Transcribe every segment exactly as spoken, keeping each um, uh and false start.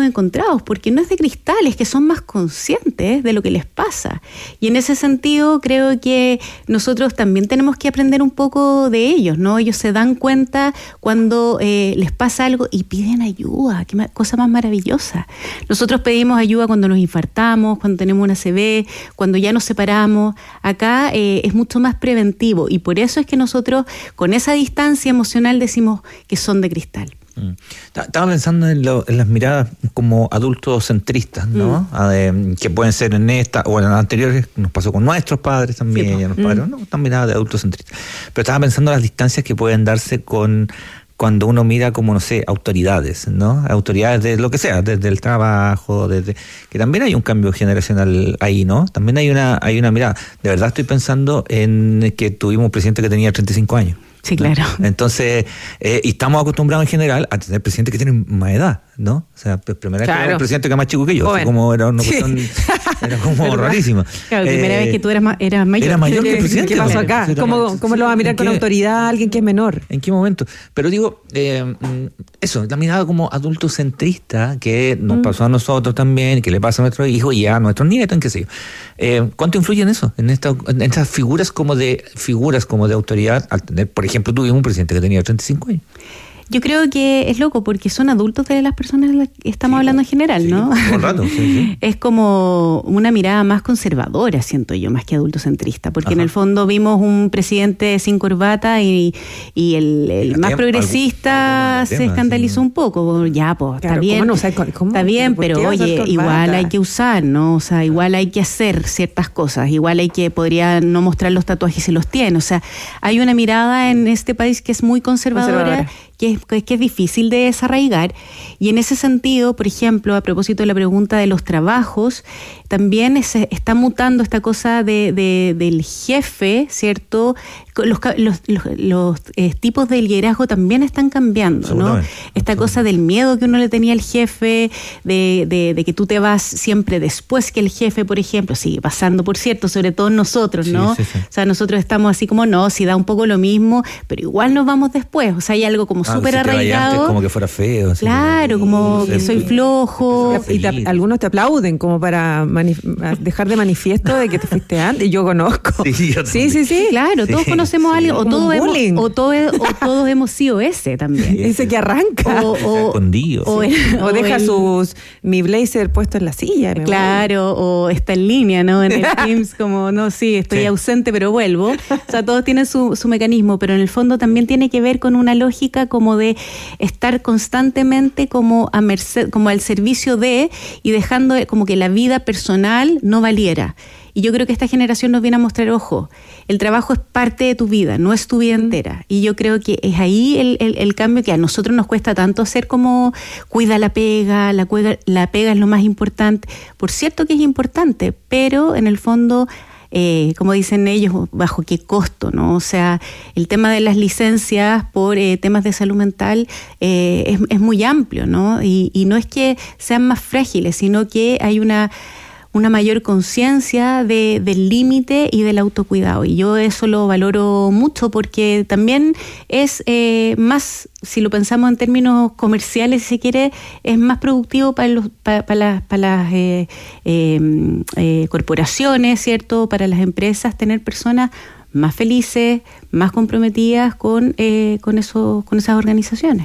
sentimientos encontrados, porque no es de cristal, es que son más conscientes de lo que les pasa. Y en ese sentido creo que nosotros también tenemos que aprender un poco de ellos, ¿no? Ellos se dan cuenta cuando eh, les pasa algo y piden ayuda, qué cosa más maravillosa. Nosotros pedimos ayuda cuando nos infartamos, cuando tenemos una A C V, cuando ya nos separamos. Acá eh, es mucho más preventivo y por eso es que nosotros con esa distancia emocional decimos que son de cristal. Mm. Estaba pensando en, lo, en las miradas como adultocentristas, ¿no? Mm. De, que pueden ser en esta o en las anteriores, nos pasó con nuestros padres también, sí, ya los padres, mm. no, están miradas de adultocentristas. Pero estaba pensando en las distancias que pueden darse con cuando uno mira como, no sé, autoridades, ¿no? Autoridades de lo que sea, desde el trabajo, desde que también hay un cambio generacional ahí, ¿no? También hay una hay una mirada. De verdad estoy pensando en que tuvimos un presidente que tenía treinta y cinco años. Sí, claro. ¿No? Entonces, eh, y estamos acostumbrados en general a tener presidentes que tienen más edad, ¿no? O sea, primera vez que era un presidente que era más chico que yo, como era una cuestión, sí. Era como rarísima. Claro, la primera eh, vez que tú eras, ma- eras mayor. Era mayor que el presidente. ¿Qué pasó acá? ¿Cómo, cómo lo va a mirar con autoridad a alguien que es menor? ¿En qué momento? Pero digo, eh, eso, la mirada como adultocentrista que nos mm. pasó a nosotros también, que le pasa a nuestros hijos y a nuestros nietos, en qué sé yo. Eh, ¿Cuánto influye en eso? En, esta, en estas figuras como de figuras como de autoridad, al tener, por ejemplo, tuvimos un presidente que tenía treinta y cinco años. Yo creo que es loco porque son adultos de las personas de las que estamos sí, hablando en general, sí, ¿no? Por rato, sí, sí. Es como una mirada más conservadora, siento yo, más que adultocentrista, porque Ajá. en el fondo vimos un presidente sin corbata y, y el, el más tema, progresista algo, algo se escandalizó sí. un poco. Ya, pues, claro, está bien, ¿cómo no usar, cómo, está bien, pero oye, igual hay que usar, ¿no? O sea, igual hay que hacer ciertas cosas, igual hay que, podría no mostrar los tatuajes si los tiene. O sea, hay una mirada en este país que es muy conservadora, conservadora. Que es, que es difícil de desarraigar, y en ese sentido, por ejemplo, a propósito de la pregunta de los trabajos, también es, está mutando esta cosa de, de, del jefe, ¿cierto? Los, los, los, los eh, tipos de liderazgo también están cambiando, ¿no? Esta cosa del miedo que uno le tenía al jefe, de, de, de que tú te vas siempre después que el jefe, por ejemplo, sigue pasando, por cierto, sobre todo nosotros, ¿no? Sí, sí, sí. O sea, nosotros estamos así como, no, si da un poco lo mismo, pero igual nos vamos después, o sea, hay algo como ah, súper si arraigado. Antes, como que fuera feo. Claro, como que soy flojo. Y te, algunos te aplauden como para manif- dejar de manifiesto de que te fuiste antes, yo conozco. Sí, yo sí, sí, sí, claro, todos sí, conocemos sí. a alguien, o todos, hemos, o, todo, o todos hemos sido ese también. Ese que arranca. O, o, escondido. O, sí. el, o, o deja el, sus mi blazer puesto en la silla. Claro, voy. O está en línea, ¿no? En el Teams, como, no, sí, estoy sí. ausente, pero vuelvo. O sea, todos tienen su, su mecanismo, pero en el fondo también tiene que ver con una lógica como de estar constantemente como a merced, como al servicio de, y dejando como que la vida personal no valiera. Y yo creo que esta generación nos viene a mostrar, ojo, el trabajo es parte de tu vida, no es tu vida entera. Y yo creo que es ahí el, el, el cambio que a nosotros nos cuesta tanto hacer, como cuida la pega, la, la pega es lo más importante. Por cierto que es importante, pero en el fondo, Eh, como dicen ellos, bajo qué costo, ¿no? O sea, el tema de las licencias por eh, temas de salud mental eh, es, es muy amplio, ¿no? Y, y no es que sean más frágiles, sino que hay una, una mayor conciencia de, del límite y del autocuidado. Y yo eso lo valoro mucho porque también es eh, más, si lo pensamos en términos comerciales, si se quiere, es más productivo para, los, para, para las, para las eh, eh, eh, corporaciones, ¿cierto? Para las empresas, tener personas más felices, más comprometidas con, eh, con, eso, con esas organizaciones.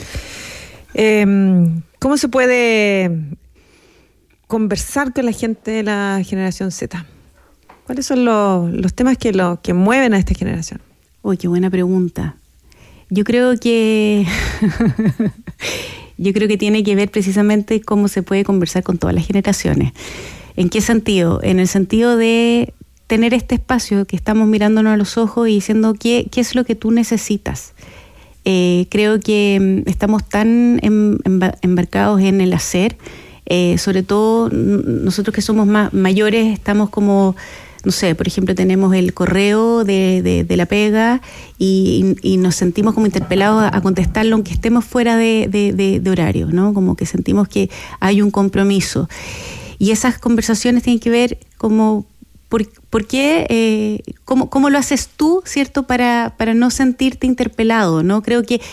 Eh, ¿Cómo se puede conversar con la gente de la generación Z? ¿Cuáles son los, los temas que, lo, que mueven a esta generación? Uy, qué buena pregunta. Yo creo que yo creo que tiene que ver precisamente cómo se puede conversar con todas las generaciones. ¿En qué sentido? En el sentido de tener este espacio que estamos mirándonos a los ojos y diciendo qué, qué es lo que tú necesitas. Eh, creo que estamos tan em, embarcados en el hacer, eh, sobre todo nosotros que somos más mayores, estamos como, no sé, por ejemplo, tenemos el correo de, de, de la pega y, y nos sentimos como interpelados a, a contestarlo aunque estemos fuera de, de, de, de horario, ¿no? Como que sentimos que hay un compromiso. Y esas conversaciones tienen que ver como ¿Por, por qué, eh, cómo, cómo lo haces tú, cierto, para, para no sentirte interpelado, ¿no? Creo que,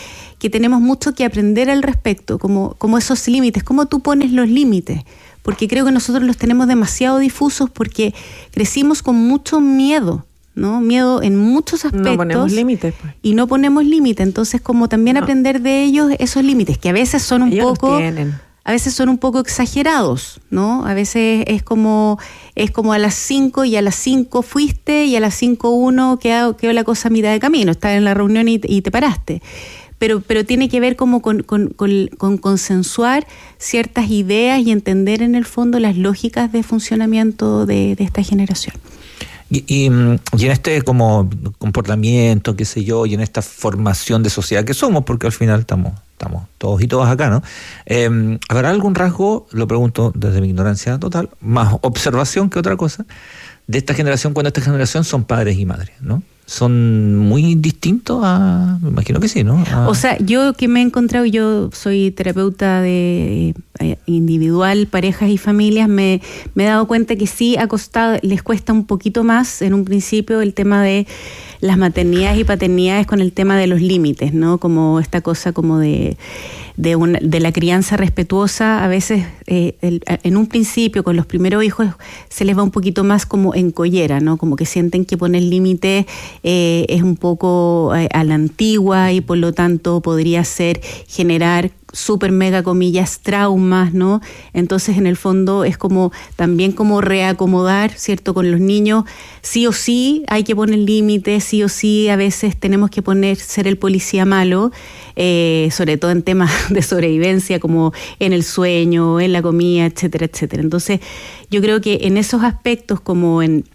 que tenemos mucho que aprender al respecto, como, como esos límites, cómo tú pones los límites, porque creo que nosotros los tenemos demasiado difusos porque crecimos con mucho miedo, ¿no? Miedo en muchos aspectos. No ponemos límites, pues. Y no ponemos límites, entonces como también no. aprender de ellos esos límites, que a veces son un ellos poco... tienen. A veces son un poco exagerados, ¿no? A veces es como es como a las cinco y a las cinco fuiste y a las cinco uno quedó, quedó la cosa a mitad de camino, estás en la reunión y, y te paraste. Pero, pero tiene que ver como con, con, con, con consensuar ciertas ideas y entender en el fondo las lógicas de funcionamiento de, de esta generación. Y, y, y en este como comportamiento, qué sé yo, y en esta formación de sociedad que somos, porque al final estamos, estamos todos y todas acá, ¿no? Eh, ¿Habrá algún rasgo, lo pregunto desde mi ignorancia total, más observación que otra cosa, de esta generación cuando esta generación son padres y madres, ¿no? ¿Son muy distintos a...? Me imagino que sí, ¿no? A... O sea, yo que me he encontrado, yo soy terapeuta de eh, individual, parejas y familias, me, me he dado cuenta que sí ha costado, les cuesta un poquito más en un principio el tema de las maternidades y paternidades con el tema de los límites, ¿no? Como esta cosa como de... De, una, de la crianza respetuosa, a veces eh, el, en un principio con los primeros hijos se les va un poquito más como en collera, ¿no? Como que sienten que poner límites eh, es un poco eh, a la antigua y por lo tanto podría ser generar súper mega comillas traumas, ¿no? Entonces en el fondo es como también como reacomodar, ¿cierto? Con los niños, sí o sí hay que poner límites, sí o sí a veces tenemos que poner, ser el policía malo, eh, sobre todo en temas de sobrevivencia como en el sueño, en la comida, etcétera, etcétera. Entonces yo creo que en esos aspectos como en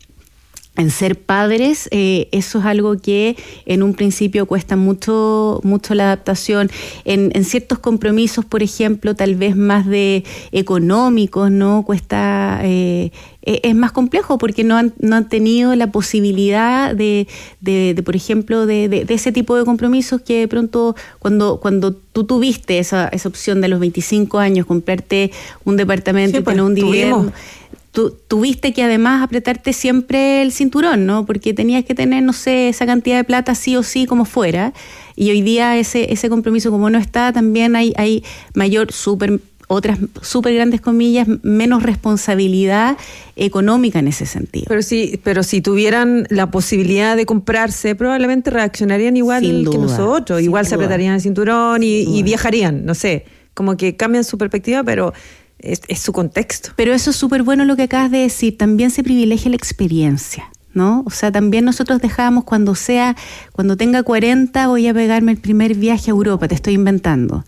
En ser padres, eh, eso es algo que en un principio cuesta mucho, mucho la adaptación. En, en ciertos compromisos, por ejemplo, tal vez más de económicos, ¿no? Cuesta, eh, es más complejo porque no han, no han tenido la posibilidad de, de, de por ejemplo, de, de, de ese tipo de compromisos que de pronto cuando, cuando tú tuviste esa, esa opción de los veinticinco años, comprarte un departamento sí, y tener pues, un dividendo... Tuvimos. Tú, tuviste que además apretarte siempre el cinturón, ¿no? Porque tenías que tener, no sé, esa cantidad de plata sí o sí como fuera. Y hoy día ese ese compromiso como no está, también hay hay mayor, súper, otras súper grandes comillas, menos responsabilidad económica en ese sentido. Pero si, pero si tuvieran la posibilidad de comprarse, probablemente reaccionarían igual sin duda, que nosotros. Igual se apretarían el cinturón y, y viajarían, no sé. Como que cambian su perspectiva, pero... Es, es su contexto. Pero eso es súper bueno lo que acabas de decir, también se privilegia la experiencia, ¿no? O sea, también nosotros dejamos cuando sea, cuando tenga cuarenta voy a pegarme el primer viaje a Europa, te estoy inventando.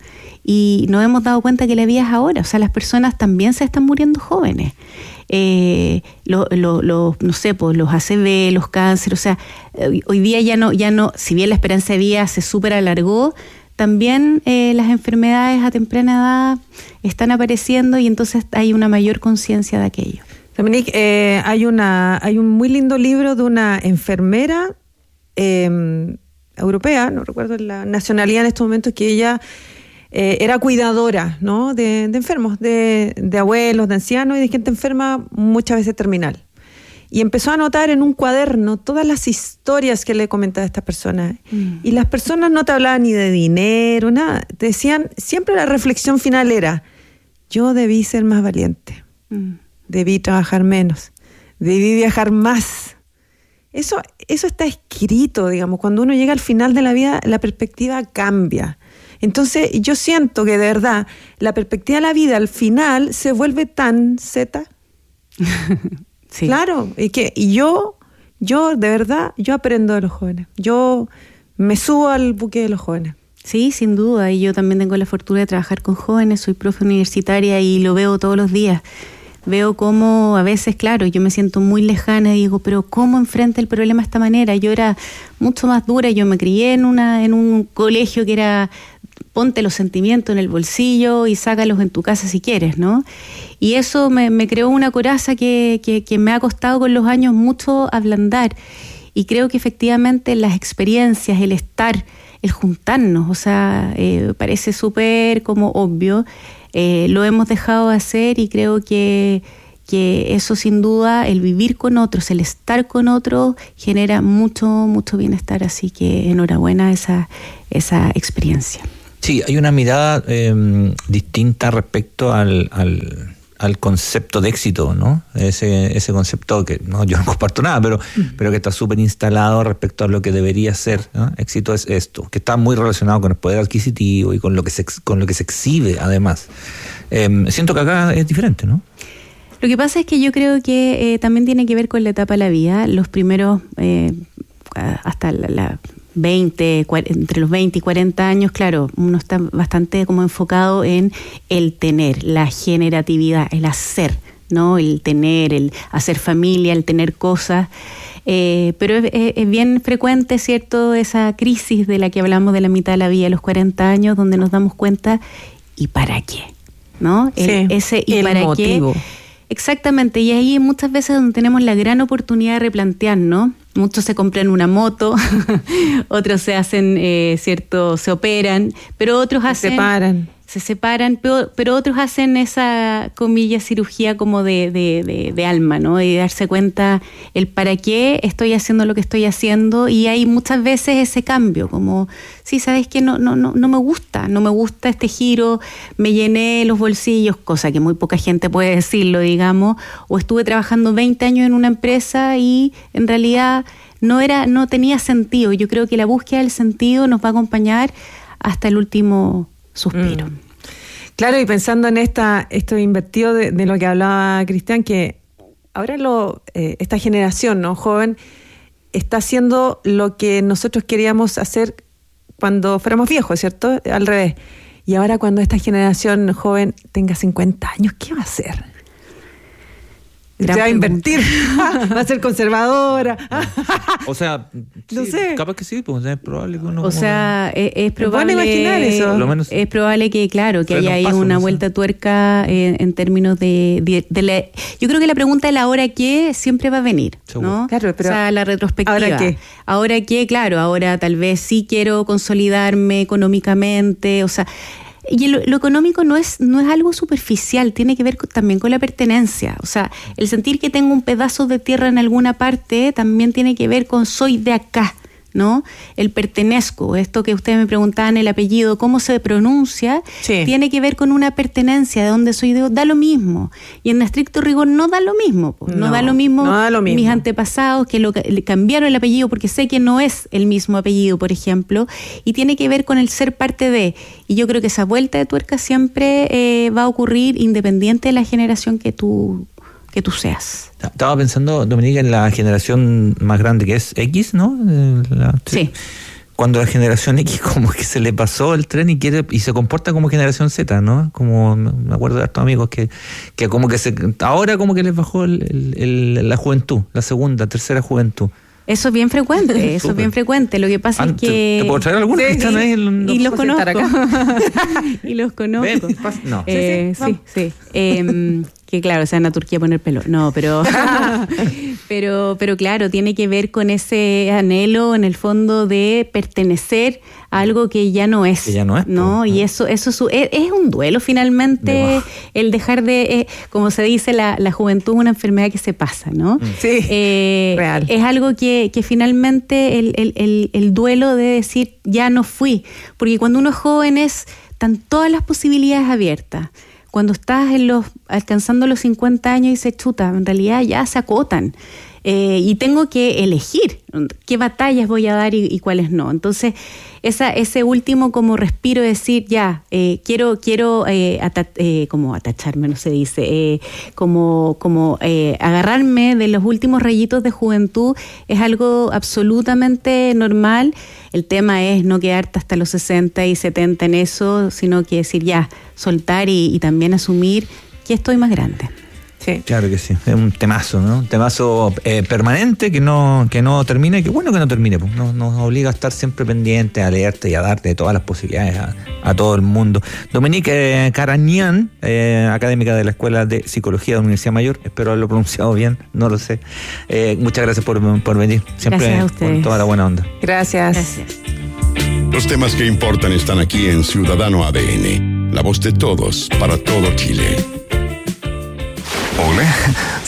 Y nos hemos dado cuenta que la vida es ahora, o sea, las personas también se están muriendo jóvenes. Eh, lo, lo, lo, no sé, pues los A C V, los cánceres, o sea, hoy día ya no, ya no, si bien la esperanza de vida se súper alargó, también eh, las enfermedades a temprana edad están apareciendo y entonces hay una mayor conciencia de aquello. Dominique, eh, hay una hay un muy lindo libro de una enfermera eh, europea, no recuerdo la nacionalidad en estos momentos, que ella eh, era cuidadora, ¿no? de, de enfermos, de, de abuelos, de ancianos y de gente enferma muchas veces terminal. Y empezó a anotar en un cuaderno todas las historias que le comentaba a estas personas. Mm. Y las personas no te hablaban ni de dinero, nada. Te decían, siempre la reflexión final era, yo debí ser más valiente, mm. debí trabajar menos, debí viajar más. Eso, eso está escrito, digamos. Cuando uno llega al final de la vida, la perspectiva cambia. Entonces, yo siento que de verdad, la perspectiva de la vida al final se vuelve tan zeta. Sí. Claro, y que y yo, yo de verdad, yo aprendo de los jóvenes. Yo me subo al buque de los jóvenes. Sí, sin duda. Y yo también tengo la fortuna de trabajar con jóvenes, soy profe universitaria y lo veo todos los días. Veo cómo a veces, claro, yo me siento muy lejana y digo, pero ¿cómo enfrenta el problema de esta manera? Yo era mucho más dura, yo me crié en una en un colegio que era ponte los sentimientos en el bolsillo y sácalos en tu casa si quieres, ¿no? Y eso me, me creó una coraza que, que, que me ha costado con los años mucho ablandar. Y creo que efectivamente las experiencias, el estar, el juntarnos, o sea, eh, parece súper como obvio, eh, lo hemos dejado de hacer y creo que, que eso sin duda, el vivir con otros, el estar con otros, genera mucho, mucho bienestar. Así que enhorabuena esa, esa experiencia. Sí, hay una mirada eh, distinta respecto al, al, al concepto de éxito, ¿no? Ese, ese concepto que no, yo no comparto nada, pero, mm. pero que está súper instalado respecto a lo que debería ser, ¿no? Éxito es esto, que está muy relacionado con el poder adquisitivo y con lo que se, con lo que se exhibe, además. Eh, siento que acá es diferente, ¿no? Lo que pasa es que yo creo que eh, también tiene que ver con la etapa de la vida. Los primeros, eh, hasta la, la veinte, entre los veinte y cuarenta años, claro, uno está bastante como enfocado en el tener, la generatividad, el hacer, ¿no? El tener, el hacer familia, el tener cosas. Eh, pero es, es bien frecuente, ¿cierto?, esa crisis de la que hablamos de la mitad de la vida, los cuarenta años, donde nos damos cuenta, ¿y para qué? ¿No? El, sí, ese ¿y el para motivo. qué? Exactamente, y ahí muchas veces donde tenemos la gran oportunidad de replantear, ¿no? Muchos se compran una moto, otros se hacen, eh, cierto, se operan, pero otros se hacen... Se separan. Se separan, pero, pero otros hacen esa, comillas, cirugía como de, de, de, de alma, ¿no? Y darse cuenta el para qué estoy haciendo lo que estoy haciendo, y hay muchas veces ese cambio, como, sí, ¿sabes qué? No, no, no, no me gusta, no me gusta este giro, me llené los bolsillos, cosa que muy poca gente puede decirlo, digamos, o estuve trabajando veinte años en una empresa y en realidad no era, no tenía sentido. Yo creo que la búsqueda del sentido nos va a acompañar hasta el último suspiro. Mm. Claro, y pensando en esta esto invertido de, de lo que hablaba Cristian, que ahora lo eh, esta generación, ¿no?, joven, está haciendo lo que nosotros queríamos hacer cuando fuéramos viejos, ¿cierto? Al revés. Y ahora cuando esta generación joven tenga cincuenta años, ¿qué va a hacer? Gran se va a pregunta. invertir, va a ser conservadora. O sea, no sí, sé. capaz que sí, pues es probable que uno... O sea, es, es probable... imaginar eso. Por lo menos es probable que, claro, que haya ahí paso, una no sé. vuelta de tuerca eh, en términos de, de, de la... Yo creo que la pregunta de la ahora qué siempre va a venir, Seguro. ¿no? Claro, pero o sea, la retrospectiva. ¿ahora qué? Ahora qué, claro, ahora tal vez sí quiero consolidarme económicamente, o sea... Y lo, lo económico no es no es algo superficial, tiene que ver con, también con la pertenencia. O sea, el sentir que tengo un pedazo de tierra en alguna parte también tiene que ver con soy de acá, ¿no? El pertenezco, esto que ustedes me preguntaban, el apellido, cómo se pronuncia, sí. tiene que ver con una pertenencia, de dónde soy, de, da lo mismo. Y en estricto rigor no da lo mismo, pues. no, No, da lo mismo, no da lo mismo mis antepasados que lo, le cambiaron el apellido porque sé que no es el mismo apellido, por ejemplo, y tiene que ver con el ser parte de. Y yo creo que esa vuelta de tuerca siempre eh, va a ocurrir independiente de la generación que tú que tú seas. Estaba pensando, Dominica, en la generación más grande que es X, ¿no? La, sí. Cuando la generación X como que se le pasó el tren y quiere y se comporta como generación Z, ¿no? Como me acuerdo de estos amigos que, que como que se ahora como que les bajó el, el, el, la juventud, la segunda, tercera juventud. Eso es bien frecuente, eso es bien frecuente. Lo que pasa Antes, es que... ¿te puedo traer algunos sí, que están ahí? En y los conozco. y los conozco. Ven, no. Eh, sí, sí. sí. Eh, que claro, se van a Turquía a poner pelo. No, pero, pero, pero claro, tiene que ver con ese anhelo, en el fondo, de pertenecer a algo que ya no es. Que ya no es. ¿no? Pues, y eso, eso es, es un duelo finalmente, de el dejar de, eh, como se dice, la, la juventud es una enfermedad que se pasa, ¿no? Sí, eh, real. Es algo que, que finalmente el, el, el, el duelo de decir, ya no fui. Porque cuando uno es joven es, están todas las posibilidades abiertas. Cuando estás en los alcanzando los cincuenta años y dices, chuta, en realidad ya se acotan. Eh, y tengo que elegir qué batallas voy a dar y, y cuáles no. Entonces, esa, ese último como respiro, decir, ya, eh, quiero quiero eh, ata- eh, como atacharme, no se dice, eh, como, como eh, agarrarme de los últimos rayitos de juventud, es algo absolutamente normal. El tema es no quedarte hasta los sesenta y setenta en eso, sino que decir, ya, soltar y, y también asumir que estoy más grande. Sí. Claro que sí, es un temazo, ¿no? Un temazo eh, permanente que no que no termine, y que bueno que no termine, pues nos, nos obliga a estar siempre pendientes, a leerte y a darte todas las posibilidades a, a todo el mundo. Dominique eh, Carañán, eh, académica de la Escuela de Psicología de la Universidad Mayor, espero haberlo pronunciado bien, no lo sé. Eh, muchas gracias por, por venir, siempre Gracias a ustedes. con toda la buena onda. Gracias. Gracias. Los temas que importan están aquí en Ciudadano A D N, la voz de todos para todo Chile. Hola, ¿saben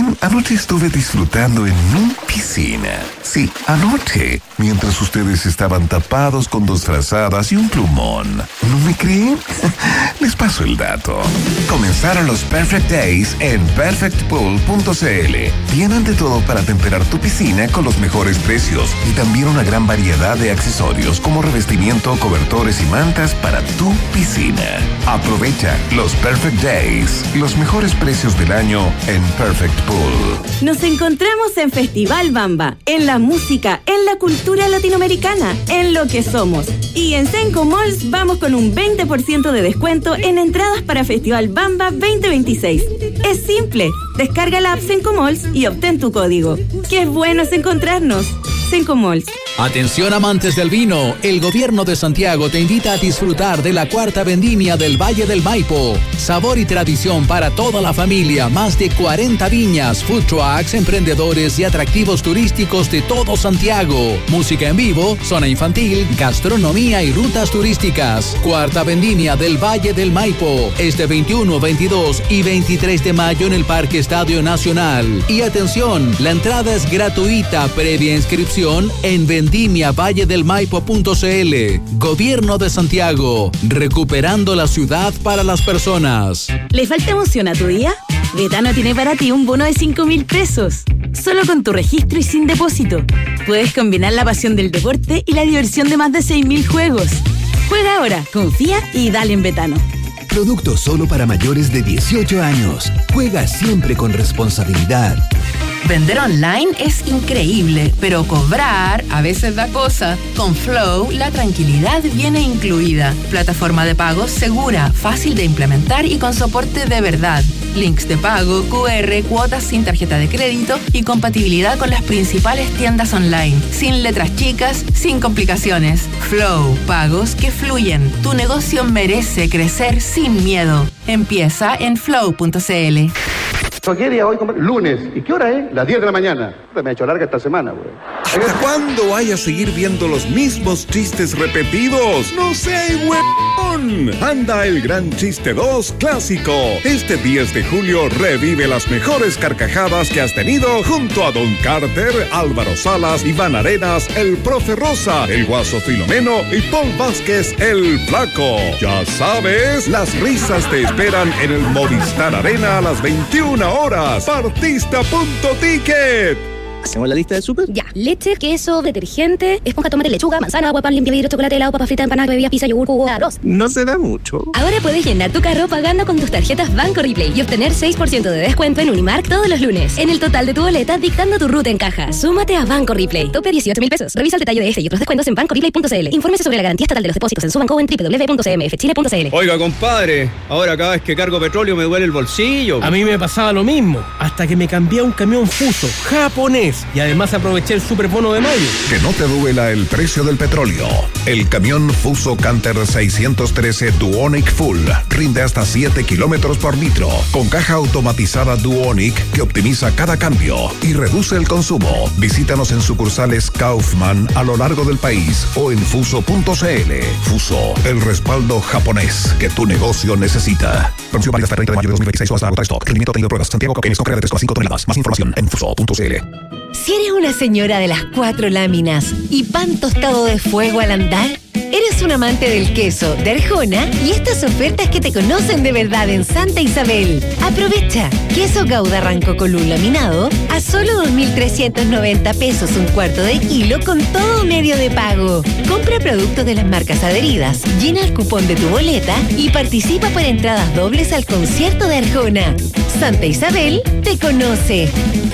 creen? Anoche estuve disfrutando en mi piscina. Sí, anoche, mientras ustedes estaban tapados con dos frazadas y un plumón. ¿No me creen? Les paso el dato. Comenzaron los Perfect Days en perfect pool punto c l. Tienen de todo para temperar tu piscina con los mejores precios y también una gran variedad de accesorios como revestimiento, cobertores y mantas para tu piscina. Aprovecha los Perfect Days, los mejores precios del año en Perfect Pool. Nos encontramos en Festival Bamba, en la música, en la cultura latinoamericana, en lo que somos. Y en Senco Malls vamos con un veinte por ciento de descuento en entradas para Festival Bamba veinte veintiséis. Es simple, descarga la app Senco Malls y obtén tu código. ¡Qué bueno es encontrarnos! Senco Malls. Atención amantes del vino, el gobierno de Santiago te invita a disfrutar de la cuarta vendimia del Valle del Maipo. Sabor y tradición para toda la familia, más de cuarenta viñas, food trucks, emprendedores y atractivos turísticos de todo Santiago. Música en vivo, zona infantil, gastronomía y rutas turísticas. Cuarta vendimia del Valle del Maipo, este veintiuno, veintidós y veintitrés de mayo en el Parque Estadio Nacional. Y atención, la entrada es gratuita previa inscripción en vendimia valle del maipo punto c l. Gobierno de Santiago, recuperando la ciudad para las personas. ¿Le falta emoción a tu día? Betano tiene para ti un bono de cinco mil pesos. Solo con tu registro y sin depósito. Puedes combinar la pasión del deporte y la diversión de más de seis mil juegos. Juega ahora, confía y dale en Betano. Producto solo para mayores de dieciocho años. Juega siempre con responsabilidad. Vender online es increíble, pero cobrar a veces da cosa. Con Flow, la tranquilidad viene incluida. Plataforma de pagos segura, fácil de implementar y con soporte de verdad. Links de pago, cu erre, cuotas sin tarjeta de crédito y compatibilidad con las principales tiendas online. Sin letras chicas, sin complicaciones. Flow, pagos que fluyen. Tu negocio merece crecer sin miedo. Empieza en flow punto c l. ¿Qué día hoy? Lunes. ¿Y qué hora es? Las diez de la mañana. Me ha hecho larga esta semana, güey. ¿Hasta cuándo vaya a seguir viendo los mismos chistes repetidos? ¡No sé, huevón! Anda el Gran Chiste dos Clásico. Este diez de julio revive las mejores carcajadas que has tenido junto a Don Carter, Álvaro Salas, Iván Arenas, el Profe Rosa, el Guaso Filomeno y Paul Vázquez, el Flaco. Ya sabes, las risas te esperan en el Movistar Arena a las veintiuna horas. Partista punto ticket. ¿Hacemos la lista de súper? Ya. Leche, queso, detergente, esponja, tomate, lechuga, manzana, agua, pan, limpia vidrio, chocolate, helado, papa frita, empanada, bebida, pizza, yogur, jugo, arroz. No se da mucho. Ahora puedes llenar tu carro pagando con tus tarjetas Banco Replay y obtener seis por ciento de descuento en Unimark todos los lunes. En el total de tu boleta, dictando tu ruta en caja. Súmate a Banco Replay. Tope dieciocho mil pesos. Revisa el detalle de este y otros descuentos en banco replay punto c l. Infórmese sobre la garantía estatal de los depósitos en su banco en doble u doble u doble u punto c m f chile punto c l. Oiga, compadre, ahora cada vez que cargo petróleo me duele el bolsillo. A mí me pasaba lo mismo, hasta que me cambié a un camión Fuso, japonés, y además aproveché el superbono de mayo. Que no te duela el precio del petróleo. El camión Fuso Canter seiscientos trece Duonic Full rinde hasta siete kilómetros por litro, con caja automatizada Duonic que optimiza cada cambio y reduce el consumo. Visítanos en sucursales Kaufman a lo largo del país o en fuso punto c l. Fuso, el respaldo japonés que tu negocio necesita. Promoción válida hasta el treinta de mayo de dos mil veintiséis o hasta agotar stock. Rendimiento tenido pruebas. Santiago Coquenes con carga de tres coma cinco toneladas. Más información en fuso punto c l. Si eres una señora de las cuatro láminas y pan tostado de fuego al andar, eres un amante del queso de Arjona y estas ofertas que te conocen de verdad en Santa Isabel. Aprovecha. Queso Gouda Ranco Colún laminado a solo dos mil trescientos noventa pesos un cuarto de kilo con todo medio de pago. Compra productos de las marcas adheridas, llena el cupón de tu boleta y participa por entradas dobles al concierto de Arjona. Santa Isabel te conoce.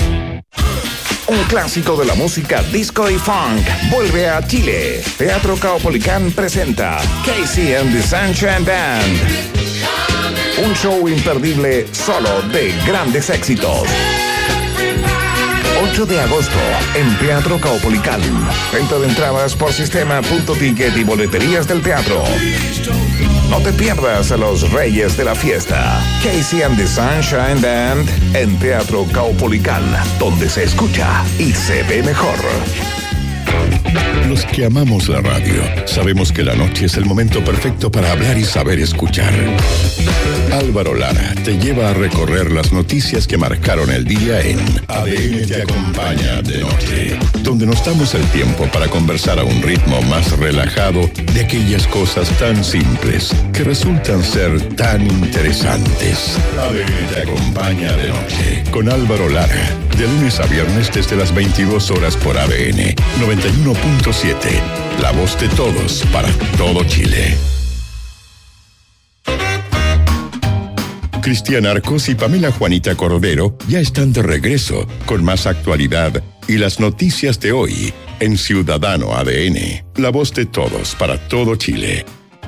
Un clásico de la música disco y funk vuelve a Chile. Teatro Caupolicán presenta Casey and the Sunshine Band. Un show imperdible solo de grandes éxitos. ocho de agosto en Teatro Caupolicán. Venta de entradas por sistema punto ticket y boleterías del teatro. No te pierdas a los reyes de la fiesta. Casey and the Sunshine Band en Teatro Caupolicán, donde se escucha y se ve mejor. Los que amamos la radio sabemos que la noche es el momento perfecto para hablar y saber escuchar. Álvaro Lara te lleva a recorrer las noticias que marcaron el día en A D N Te Acompaña de Noche, donde nos damos el tiempo para conversar a un ritmo más relajado de aquellas cosas tan simples que resultan ser tan interesantes. A D N Te Acompaña de Noche con Álvaro Lara, de lunes a viernes desde las veintidós horas por A D N noventa y uno punto siete, la voz de todos para todo Chile. Cristian Arcos y Pamela Juanita Cordero ya están de regreso con más actualidad y las noticias de hoy en Ciudadano A D N, la voz de todos para todo Chile.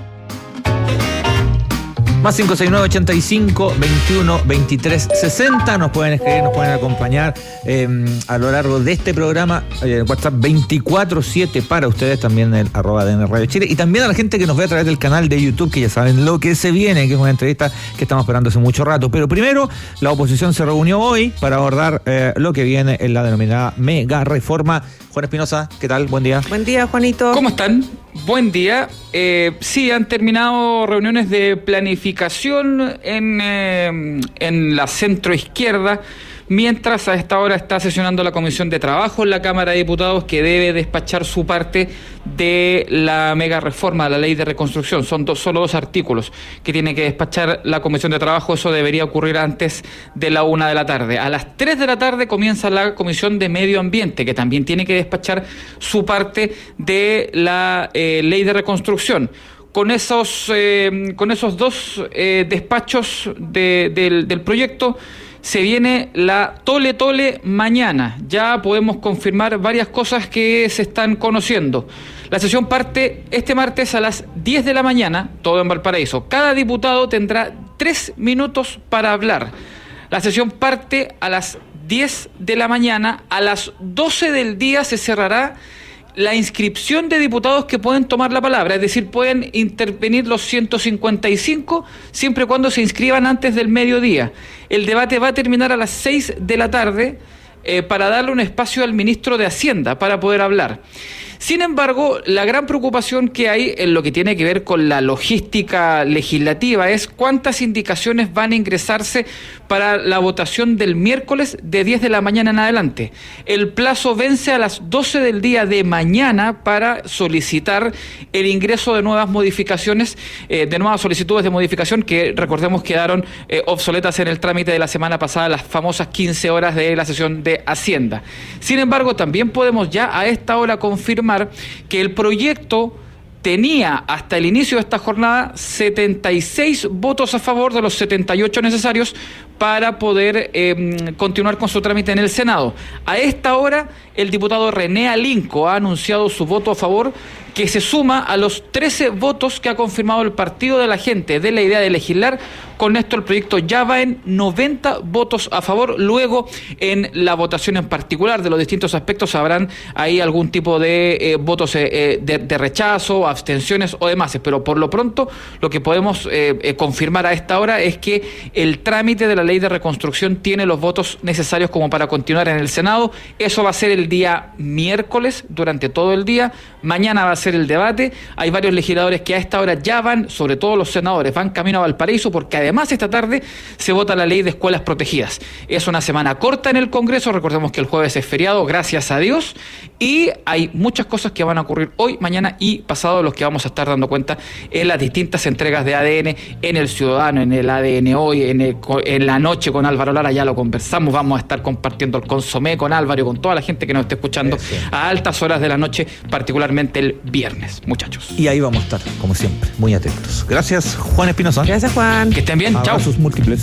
Más cinco seis nueve, ochenta y cinco, veintiuno, veintitrés, sesenta. Nos pueden escribir, nos pueden acompañar eh, a lo largo de este programa. Eh, WhatsApp veinticuatro siete para ustedes, también el arroba A D N Radio Chile. Y también a la gente que nos ve a través del canal de YouTube, que ya saben lo que se viene, que es una entrevista que estamos esperando hace mucho rato. Pero primero, la oposición se reunió hoy para abordar eh, lo que viene en la denominada mega reforma. Juan Espinosa, ¿qué tal? Buen día. Buen día, Juanito. ¿Cómo están? Buen día. Eh, sí, han terminado reuniones de planificación en, eh, en la centroizquierda, mientras a esta hora está sesionando la Comisión de Trabajo en la Cámara de Diputados, que debe despachar su parte de la mega reforma de la Ley de Reconstrucción. Son dos, solo dos artículos que tiene que despachar la Comisión de Trabajo. Eso debería ocurrir antes de la una de la tarde. A las tres de la tarde comienza la Comisión de Medio Ambiente, que también tiene que despachar su parte de la eh, Ley de Reconstrucción. Con esos, eh, con esos dos eh, despachos de, del, del proyecto, se viene la tole tole mañana. Ya podemos confirmar varias cosas que se están conociendo. La sesión parte este martes a las diez de la mañana, todo en Valparaíso. Cada diputado tendrá tres minutos para hablar. La sesión parte a las diez de la mañana. A las doce del día se cerrará la inscripción de diputados que pueden tomar la palabra, es decir, pueden intervenir los ciento cincuenta y cinco siempre y cuando se inscriban antes del mediodía. El debate va a terminar a las seis de la tarde eh, para darle un espacio al ministro de Hacienda para poder hablar. Sin embargo, la gran preocupación que hay en lo que tiene que ver con la logística legislativa es cuántas indicaciones van a ingresarse para la votación del miércoles de diez de la mañana en adelante. El plazo vence a las doce del día de mañana para solicitar el ingreso de nuevas modificaciones, eh, de nuevas solicitudes de modificación que, recordemos, quedaron eh, obsoletas en el trámite de la semana pasada, las famosas quince horas de la sesión de Hacienda. Sin embargo, también podemos ya a esta hora confirmar que el proyecto tenía hasta el inicio de esta jornada setenta y seis votos a favor de los setenta y ocho necesarios para poder eh, continuar con su trámite en el Senado. A esta hora, el diputado René Alinco ha anunciado su voto a favor, que se suma a los trece votos que ha confirmado el Partido de la Gente de la idea de legislar. Con esto el proyecto ya va en noventa votos a favor. Luego, en la votación en particular de los distintos aspectos, habrán ahí algún tipo de eh, votos eh, de, de rechazo, abstenciones o demás. Pero por lo pronto, lo que podemos eh, eh, confirmar a esta hora es que el trámite de la Ley de Reconstrucción tiene los votos necesarios como para continuar en el Senado. Eso va a ser el día miércoles durante todo el día. Mañana va a ser el debate. Hay varios legisladores que a esta hora ya van, sobre todo los senadores, van camino a Valparaíso, porque además esta tarde se vota la ley de escuelas protegidas. Es una semana corta en el Congreso, recordemos que el jueves es feriado, gracias a Dios, y hay muchas cosas que van a ocurrir hoy, mañana y pasado, los que vamos a estar dando cuenta en las distintas entregas de A D N, en el Ciudadano, en el A D N Hoy, en, el, en la noche con Álvaro Lara, ya lo conversamos, vamos a estar compartiendo el consomé con Álvaro y con toda la gente que nos esté escuchando sí, sí. a altas horas de la noche, particularmente el viernes, muchachos. Y ahí vamos a estar, como siempre, muy atentos. Gracias, Juan Espinosa. Gracias, Juan. Que estén bien, chao. Abrazos múltiples.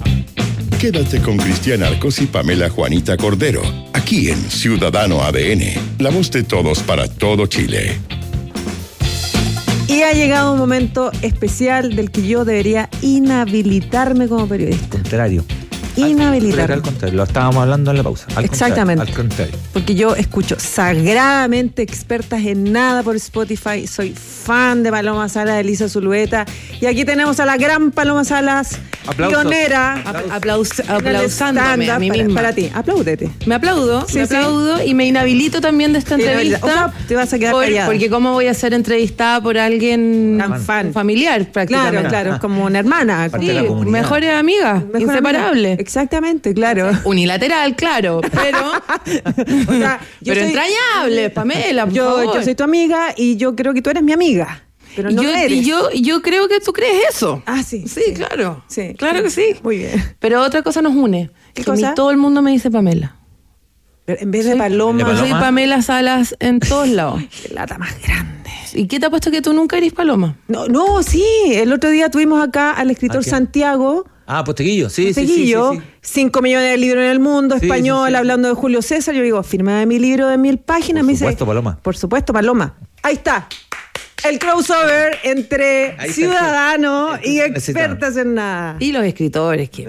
Quédate con Cristian Arcos y Pamela Juanita Cordero, aquí en Ciudadano A D N, la voz de todos para todo Chile. Y ha llegado un momento especial del que yo debería inhabilitarme como periodista. Contrario. inhabilitar. Al contrario, lo estábamos hablando en la pausa. Al Exactamente. Contrario, al contrario. Porque yo escucho sagradamente Expertas en Nada por Spotify. Soy fan de Paloma Salas, de Elisa Zulueta. Y aquí tenemos a la gran Paloma Salas, Aplausos. pionera. Aplaus, en el aplausándome a mí para, misma. para ti, apláudete. Me aplaudo, Sí, me sí. aplaudo y me inhabilito también de esta Sí, entrevista. o sea, te vas a quedar por- callada. Porque cómo voy a ser entrevistada por alguien Tan fan. familiar prácticamente. Claro, claro, es como una hermana. Parte Sí, de la comunidad. mejores amigas, Mejor inseparables. amiga. Exactamente, claro. Unilateral, claro, pero, O sea, yo pero soy- entrañable, Pamela, por Yo, favor. yo soy tu amiga y yo creo que tú eres mi amiga. Pero no yo, lo eres. y yo, y yo creo que tú crees eso. Ah, sí. Sí, claro. Sí. Claro que sí. Muy bien. Pero otra cosa nos une. ¿Qué que a mí cosa? todo el mundo me dice Pamela. Pero en vez de Paloma. ¿De Yo soy Paloma? Pamela Salas en todos lados. Qué lata más grande. ¿Y qué te ha puesto que tú nunca eres Paloma? No, no, sí. El otro día tuvimos acá al escritor ¿A quién? Santiago Ah, Posteguillo, sí, sí, sí, sí, Posteguillo, sí. cinco millones de libros en el mundo, Sí, español, sí, sí. hablando de Julio César. Yo digo, firma mi libro de mil páginas. Por me dice, supuesto, Paloma. Por supuesto, Paloma. Ahí está. El crossover entre Ahí está. Ciudadano y Necesitamos. Expertas en Nada. Y los escritores, que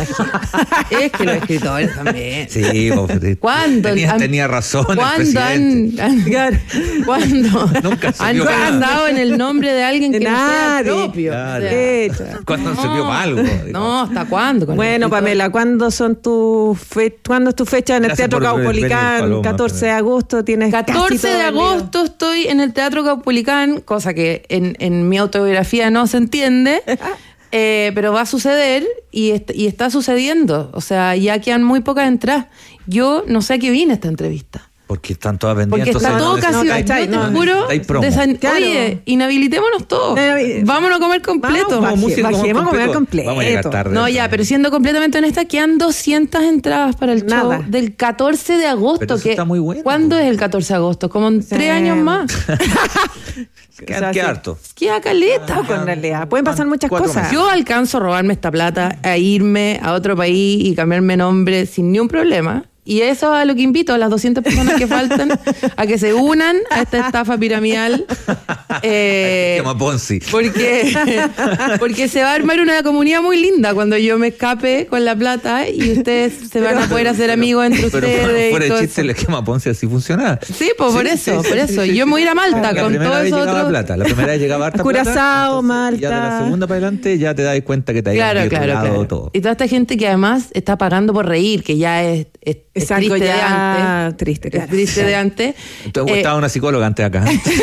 es que los escritores también. Sí, pues, ¿Cuándo? tenía, han- tenía razón el ¿Cuándo presidente. han, han- ¿cuándo Nunca se han vio nada. pensado en el nombre de alguien De que no sea nadie. propio? Claro. O sea, Hecha. ¿Cuándo se vio para algo? no, ¿hasta cuándo? con Bueno, los escritores? Pamela, ¿cuándo son tus fe ¿cuándo es tu fecha en el Gracias Teatro por venir, Caupolicán? Paloma, catorce de Pamela. agosto tienes casi catorce todo de el lío. agosto estoy en el Teatro Caupolicán, cosa que en, en mi autobiografía no se entiende, eh, pero va a suceder y, est- y está sucediendo. O sea, ya quedan muy pocas entradas. Yo no sé a qué vine esta entrevista. Porque están todas vendidas. Porque está entonces todo no casi, no, ¿cachai? yo te No, juro, hay promo. desan- Claro. oye, inhabilitémonos todos. Eh, Vámonos a comer completo. Vamos, música, baje- como bajemos a comer completo. completo. Vamos a llegar tarde. No, ya, pero siendo completamente honesta, quedan doscientas entradas para el Nada. show del catorce de agosto. Pero eso que, está muy bueno. ¿Cuándo es el catorce de agosto? Como en Sí. tres años más. Qué, O sea, qué sí. harto. Queda caleta. Poco en realidad. Pueden pasar muchas Cuatro cosas. meses. Yo alcanzo a robarme esta plata, a irme a otro país y cambiarme nombre sin ni un problema. Y eso es a lo que invito a las doscientas personas que faltan a que se unan a esta estafa piramidal. Eh, Llama Ponzi. porque, porque se va a armar una comunidad muy linda cuando yo me escape con la plata y ustedes se van a poder hacer amigos entre Pero ustedes. fuera, y fuera de todo chiste, eso. el esquema Ponzi así funciona. Sí, pues por Sí, eso, sí, por sí, eso. sí, Y yo sí. me voy a ir a Malta La con primera todo vez eso llegaba otro. plata. La primera vez llegaba harta Curazao, plata. entonces, Ya de la Malta. segunda para adelante ya te das cuenta que te hayas Claro, claro, claro. todo. Y toda esta gente que además está pagando por reír, que ya es, es, es Es algo triste de ya antes. triste, Es claro. triste de antes. Entonces Eh, estaba una psicóloga antes acá.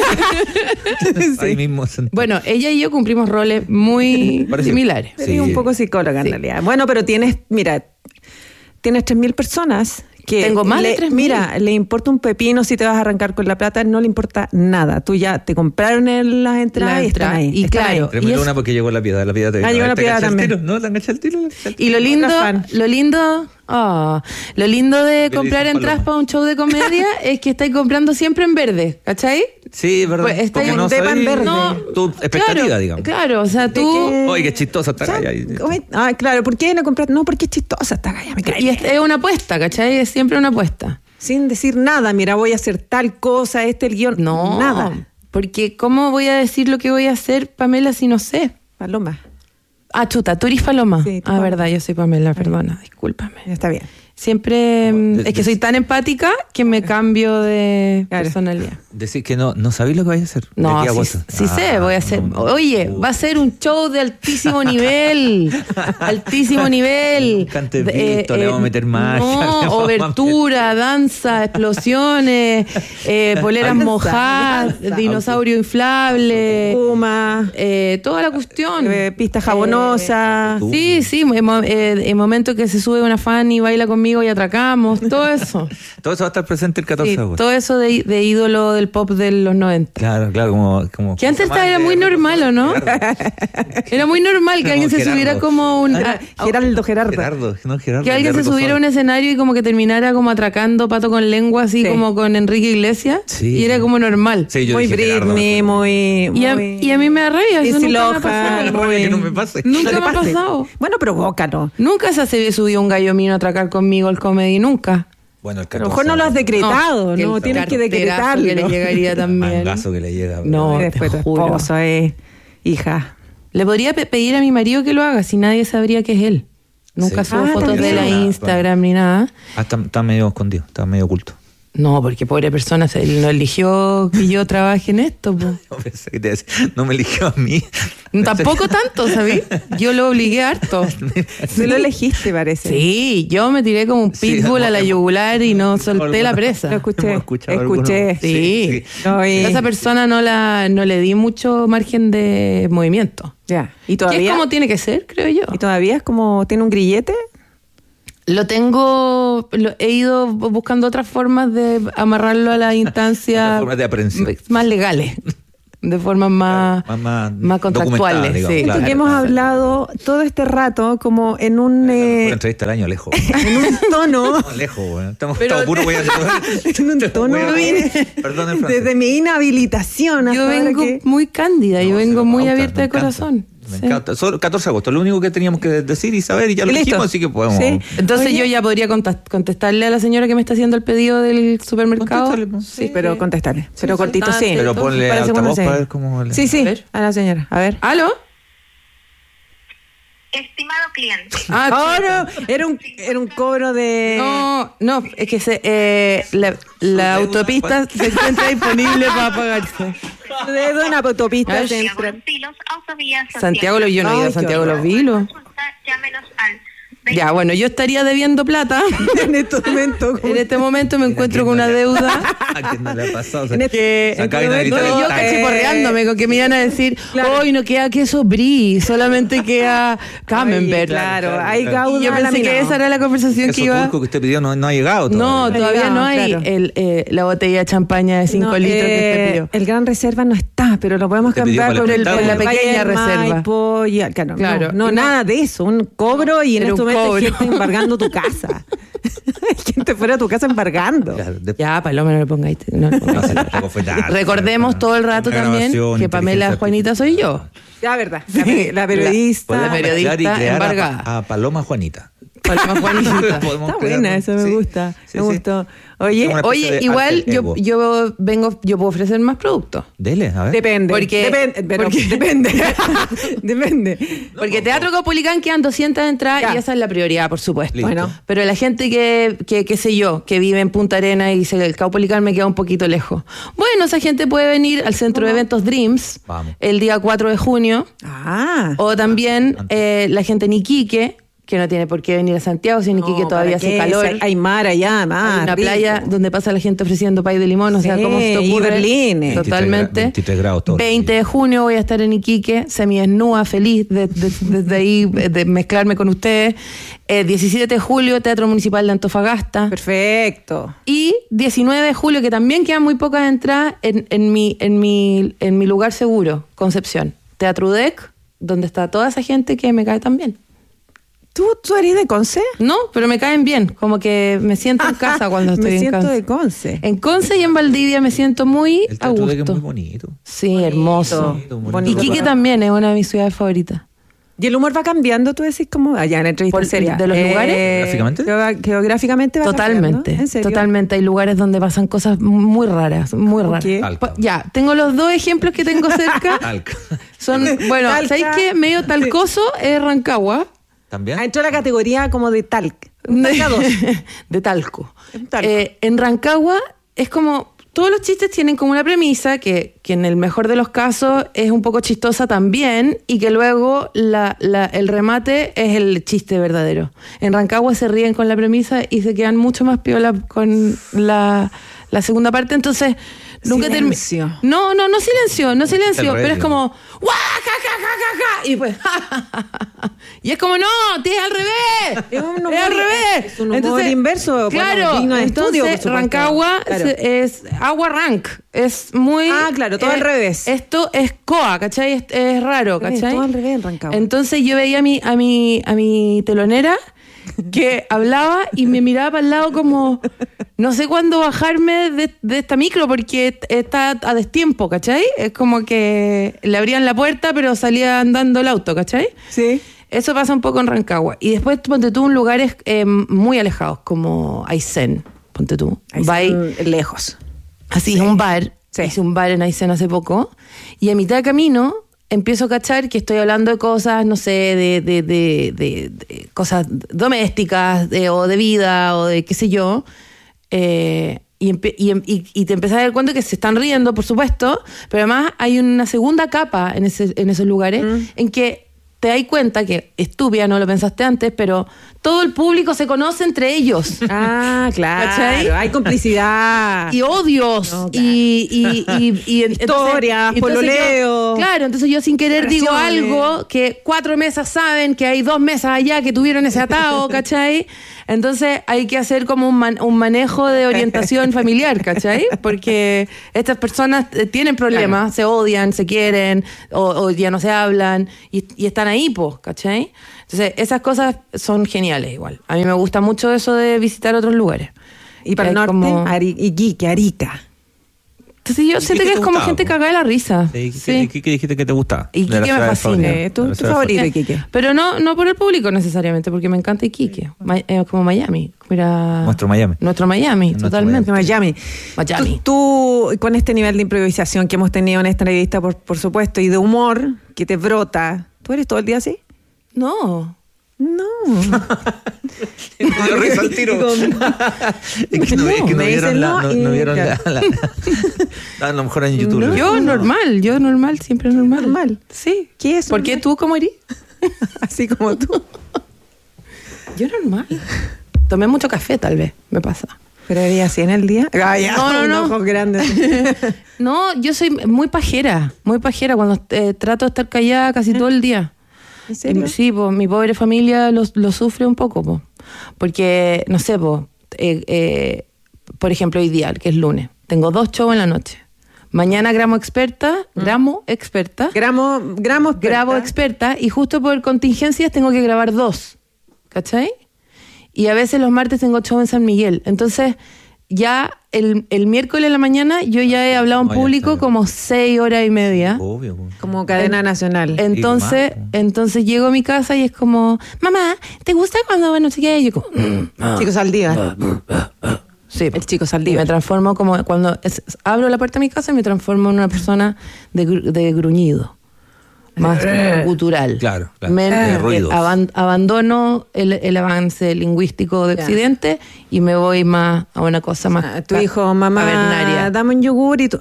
Ahí mismo. sentada. bueno, ella y yo cumplimos roles muy Parecido. similares. Eres Sí. un poco psicóloga en Sí. realidad. Bueno, pero tienes, mira, tienes tres mil personas que Tengo más de le- tres mil. Mira, le importa un pepino si te vas a arrancar con la plata, no le importa nada. Tú ya te compraron en las entradas La y están entrada. ahí. Y están claro, ahí. Tremendo y es- una porque llegó la piedra. La piedra te Ah, llegó la ¿te piedra engancha el también. tiro? ¿No? ¿Te engancha el tiro? Y lo lindo, Otra fan. lo lindo, ah, lo lindo de le comprar dicen entradas paloma. para un show de comedia es que estáis comprando siempre en verde, ¿cachai? Sí, es verdad. Pues está Porque ahí no un depa en sabes verde. No, tu expectativa, claro, digamos. Claro, o sea, ¿De tú... qué? Oye, qué chistosa está ¿Sabes? ahí. Ah, claro, ¿por qué no comprar? No, porque es chistosa esta galla, me cae Y es, bien. es una apuesta, ¿cachai? Es siempre una apuesta. Sin decir nada, mira, voy a hacer tal cosa, este el guión. No, Nada. porque ¿cómo voy a decir lo que voy a hacer, Pamela, si no sé? Paloma, Ah, chuta, tú eres Paloma. Sí, tú ah, Paloma. verdad, yo soy Pamela, perdona, discúlpame. ya está bien. Siempre, mm, de- es que de- soy tan empática que me cambio de Claro. personalidad. Decir que no, no sabéis lo que vais a hacer. de No, aquí a sí, agosto. sí Ah, sé, voy a hacer. no, no. Oye, va a ser un show de altísimo nivel. altísimo nivel. Cante De- visto, le vamos a meter magia, le No, vamos a obertura, danza, explosiones, eh, poleras Danza, mojadas, danza. dinosaurio inflable. Puma, Eh, toda la cuestión. eh, pista jabonosa. Tú. Sí, sí, en, mo- eh, en momento que se sube una fan y baila conmigo y atracamos, todo eso. Todo eso va a estar presente el catorce Sí, de agosto. todo eso de, de ídolo del pop de los noventa. Claro, claro, como. como Que antes como era muy de- normal, ¿o no? Era muy normal que Como alguien se Gerardo. subiera como un... Ah, a- Geraldo, Gerardo. Gerardo, no, Gerardo. que alguien de se subiera a un Retozón. escenario y como que terminara como atracando pato con lengua, así Sí. como con Enrique Iglesias. Sí. Y era como normal. Sí, yo Muy dije Gerardo. Britney, muy, Y, a, muy- y a mí me da rabia, eso Lindsay nunca me ha Lohan, pasado. muy- Que no me pase. Nunca No me te ha pase. pasado. Bueno, provócalo. Nunca se ha subido un gallo mío a atracar conmigo el comedy, nunca. Bueno, el A lo catorce. mejor no lo has decretado, no, el tienes que carterazo decretarlo. que le llegaría también. Mangazo que le llega. No, Y después te tu juro. esposo es hija. Le podría pe- pedir a mi marido que lo haga si nadie sabría que es él. Nunca Sí. subo Ah, fotos de también. la Ah, Instagram ni nada. Ah, está, está medio escondido, está medio oculto. No, porque pobre persona, se- él no eligió que yo trabaje en esto. Po. No, pensé que te decía, no me eligió a mí. Tampoco tanto, ¿sabí? Yo lo obligué harto. Tú lo elegiste, parece. Sí, yo me tiré como un Sí, pitbull a la hemos- yugular y no solté la presa. Lo escuché. Hemos escuchado Escuché. algunos. Sí. Sí, No, y- A esa persona no la no le di mucho margen de movimiento. Ya. ¿Y Que es todavía? como tiene que ser, creo yo. ¿Y todavía es como tiene un grillete? Lo tengo, lo- he ido buscando otras formas de amarrarlo a las instancias formas de aprehensión. más legales, de formas más, Más, más, más contractuales. documentadas, digamos, Sí. Siento claro. que hemos hablado todo este rato como en un Una eh, entrevista al año lejos. en un tono, Estamos lejos, weón. Estamos, Pero- estamos puro weón. en un tono Weón. Perdón el francés. desde mi inhabilitación. Yo hasta ahora vengo que- muy cándida, yo No, vengo sí, muy me abierta encanta, de me encanta. corazón. Me Sí. encanta. Solo catorce de agosto, lo único que teníamos que decir y saber, y ya lo Listo. dijimos, así que podemos. Sí. Entonces Oye. yo ya podría contas- contestarle a la señora que me está haciendo el pedido del supermercado. Contéstale, pues. Sí, pero contestarle. Pero cortito, Ah, sí. sí. Pero ponle Parece una altavoz señora. para ver cómo le- Sí, sí, A ver. a la señora. A ver. ¿Aló? Estimado cliente. Ah, Oh, chuta. no, era un, era un cobro de... No, no, es que se, eh, la, la autopista se encuentra disponible para pagarse. de una autopista Ay, Santiago central. Los Vilos, autovía Santiago Los yo no he ido a Ay, qué Santiago Los horror. Vilos. Consulta, llámenos al Ya, bueno, yo estaría debiendo plata. En este momento. En este momento me encuentro con una deuda. ¿A quién no le ha pasado? O sea, En este- Que se acaba de en este inhabilitar no, el yo taxi. cachiporreándome con que me iban a decir, hoy no queda queso brie, solamente queda camembert. Claro, Claro, hay claro. gauda Y yo pensé que laminado. esa era la conversación Eso que iba. turco que usted pidió no, no ha llegado No, todavía. todavía no llegado, hay claro. el, eh, la botella de champaña de cinco No, litros que eh, usted pidió. El Gran Reserva no está, pero lo podemos Usted pidió cambiar para por, el el, por espectáculo. la pequeña Valle del reserva. Maipo, Y, claro, Claro. No, no, Y no- nada de eso. Un cobro y en Era este un momento hay cobro. gente embargando tu casa. Hay gente fuera de tu casa embargando. Claro, de- Ya, Paloma, no le pongáis. no le pongáis. no, sí, tampoco fue tarde. Recordemos todo el rato Una también grabación, que Pamela inteligencia Juanita soy yo. Ya, verdad. La, pe- la periodista. La Podemos periodista mezclar y crear embargada. a, a Paloma Juanita. Paloma Juanita. Podemos Está crear, buena, ¿no? eso me Sí, gusta. sí, me sí. gustó. Oye, Una especie Oye, de igual alter yo, ego. yo vengo, yo puedo ofrecer más productos. Dele, a ver. depende. Porque- depende. Pero porque- depende. depende. Porque Teatro Caupolicán quedan doscientas entradas Ya. y esa es la prioridad, por supuesto. Listo. Bueno. Pero la gente que, que, qué sé yo, que vive en Punta Arenas y dice el Caupolicán me queda un poquito lejos. Bueno, esa gente puede venir al Centro de Eventos Dreams Vamos. el día cuatro de junio. Ah. O también eh, la gente en Iquique, que no tiene por qué venir a Santiago, si en Iquique No, todavía ¿para hace qué? calor. Si Hay mar allá, mar. Hay una rico. playa donde pasa la gente ofreciendo pay de limón, o sea, Sí, ¿cómo se te y ocurre? berlines. Totalmente. veintitrés grados todos los veinte de junio voy a estar en Iquique, semidesnuda, feliz de, de- desde ahí de mezclarme con ustedes. Eh, diecisiete de julio, Teatro Municipal de Antofagasta. Perfecto. Y diecinueve de julio, que también quedan muy pocas entradas en, en, mi, en, mi, en mi lugar seguro, Concepción. Teatro U D E C, donde está toda esa gente que me cae tan bien. ¿Tú, ¿Tú eres de Conce? No, pero me caen bien, como que me siento en casa cuando estoy Me en siento Conce. de Conce. En Conce y en Valdivia me siento muy El a teatro de que es gusto. muy bonito. Sí, hermoso. Bonito, bonito. bonito. Iquique también es una de mis ciudades favoritas. ¿Y el humor va cambiando, tú decís, como allá en la entrevista Por- seria? de los lugares? ¿Geográficamente? geo- Geográficamente va Totalmente, cambiando, ¿en serio? totalmente. Hay lugares donde pasan cosas muy raras, muy raras. qué? Talca. Pa- Ya, tengo los dos ejemplos que tengo cerca. Talca. Son, bueno, Talca. ¿sabéis qué? Medio talcoso es Rancagua. ¿También? Ah, entró la categoría como de talc. Talca dos. De talco. En talco. Eh, en Rancagua es como, todos los chistes tienen como una premisa que, que en el mejor de los casos es un poco chistosa también y que luego la, la- el remate es el chiste verdadero. En Rancagua se ríen con la premisa y se quedan mucho más piola con la, la segunda parte, entonces nunca termina. Silencio. No, no, no silencio, no silencio, El pero es radio. como ¡guau, ja, ja, ja, ja, ja! Y pues y es como no, tío, es al revés. Es un humor- es al revés. es un humor inverso, bueno, Claro, digno de estudio, por entonces supuesto. Rancagua Claro. se- es agua rank, es muy Ah, claro, todo al revés. Esto es coa, ¿cachai? Es, es raro, Revés, ¿cachai? todo al revés en Rancagua. Entonces yo veía a mi a mi a mi telonera que hablaba y me miraba para el lado como no sé cuándo bajarme de, de esta micro porque está a destiempo, ¿cachai? Es como que le abrían la puerta pero salía andando el auto, ¿cachai? Sí. Eso pasa un poco en Rancagua. Y después ponte tú en lugares eh, muy alejados, como Aysén, ponte tú. Ahí Va ahí- son lejos. así, un bar. Sí. Hice un bar en Aysén hace poco. Y a mitad de camino empiezo a cachar que estoy hablando de cosas, no sé, de, de, de, de, de cosas domésticas de, o de vida o de qué sé yo. Eh, y, y, y, y te empezás a dar cuenta que se están riendo, por supuesto, pero además hay una segunda capa en, ese, en esos lugares mm. en que te das cuenta que, estúpida, no lo pensaste antes, pero todo el público se conoce entre ellos. Ah, claro. ¿Cachai? Hay complicidad. Y odios. No, claro. Y, y, y, y historias, pololeo. Claro, entonces yo sin querer digo algo que cuatro mesas saben que hay dos mesas allá que tuvieron ese atado, ¿cachai? Entonces hay que hacer como un, man, un manejo de orientación familiar, ¿cachai? Porque estas personas tienen problemas, claro. se odian, se quieren, o, o ya no se hablan, y, y están ahí, pues, ¿cachai? Entonces esas cosas son geniales igual. A mí me gusta mucho eso de visitar otros lugares. Y para el norte, como... Ari, Iquique, Arica. Entonces yo siento que es como gente cagada de la risa. Sí, ¿qué, sí. ¿Qué dijiste que te gustaba? Iquique me fascina. Eh, ¿Tu, tu favorito, Iquique? Pero no, no por el público necesariamente, porque me encanta Iquique. Ma- eh, como Miami. Mira, nuestro Miami. Nuestro Miami, nuestro totalmente. Miami. Miami. Tú, tú, con este nivel de improvisación que hemos tenido en esta entrevista, por, por supuesto, y de humor que te brota, ¿tú eres todo el día así? No. No. Me dio risa al tiro. Es que no, es que no vieron la... No, no vieron la, la, la, a lo mejor en YouTube. No, yo normal, yo normal, siempre normal. Normal. Sí. ¿Qué es? ¿Por qué tú cómo eres? Así como tú. Yo normal. Tomé mucho café tal vez, me pasa. ¿Pero haría así en el día? Ah, ya, no, no, no. Ojos grandes. No, yo soy muy pajera, muy pajera cuando eh, trato de estar callada casi todo el día. ¿En serio? Sí, pues mi pobre familia lo, lo sufre un poco, pues. Porque, no sé, pues, eh, eh, por ejemplo, hoy día, que es lunes, tengo dos shows en la noche. Mañana gramo experta, gramo experta. Gramo, gramo experta. Grabo experta y justo por contingencias tengo que grabar dos, ¿cachai? Y a veces los martes tengo show en San Miguel. Entonces, ya el, el miércoles en la mañana yo ya he hablado en público como seis horas y media. Obvio. Como cadena en, nacional. Entonces, entonces llego a mi casa y es como, mamá, ¿te gusta cuando bueno, no sé qué? Y yo como, mm, Chico Saldívar. Sí, el Chico Saldívar. Me transformo como, cuando es, abro la puerta de mi casa me transformo en una persona de, de gruñido. Más cultural. Claro, claro. Men, de ruidos. Aban, abandono el, el avance lingüístico de ya. Occidente y me voy más a una cosa más. Ah, tu ca- hijo, mamá, cavernaria. Dame un yogur y tú.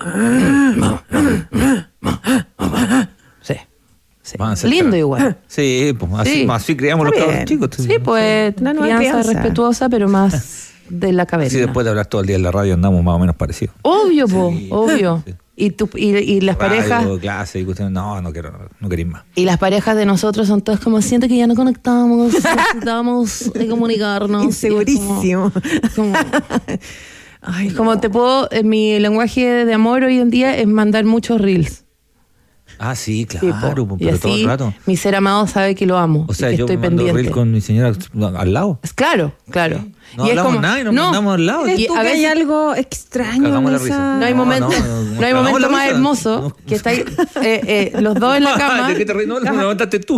Sí. sí. Lindo igual. Sí, pues así, Sí. así criamos Está los bien. cabros chicos. Sí, pues Una nueva crianza crianza. respetuosa, pero más de la caverna. Sí, después de hablar todo el día en la radio andamos más o menos parecidos. Obvio, po, Sí. obvio. Sí. Y, tu, y, y las Radio, parejas clase, y cuestiones, no, no quiero, no queréis más. y las parejas de nosotros son todas como siento que ya no conectamos, necesitamos de comunicarnos. Insegurísimo. Es como, como, Ay, como no. te puedo, en mi lenguaje de amor hoy en día es mandar muchos reels. Ah, sí, Sí, claro, po. pero Y todo así, el rato. mi ser amado sabe que lo amo. O sea, y que yo estoy me mando pendiente. reel con mi señora al lado. Es claro, claro. No y es hablamos como, nada y nos mandamos al lado. ¿Crees Y tú a que veces- hay algo extraño Cagamos en la esa... risa. No hay No, momento, no, no, no, hay cagamos momento la más risa. hermoso No. que estáis eh, eh, los dos en la cama. ¿De qué te reí? No, lo levantaste tú.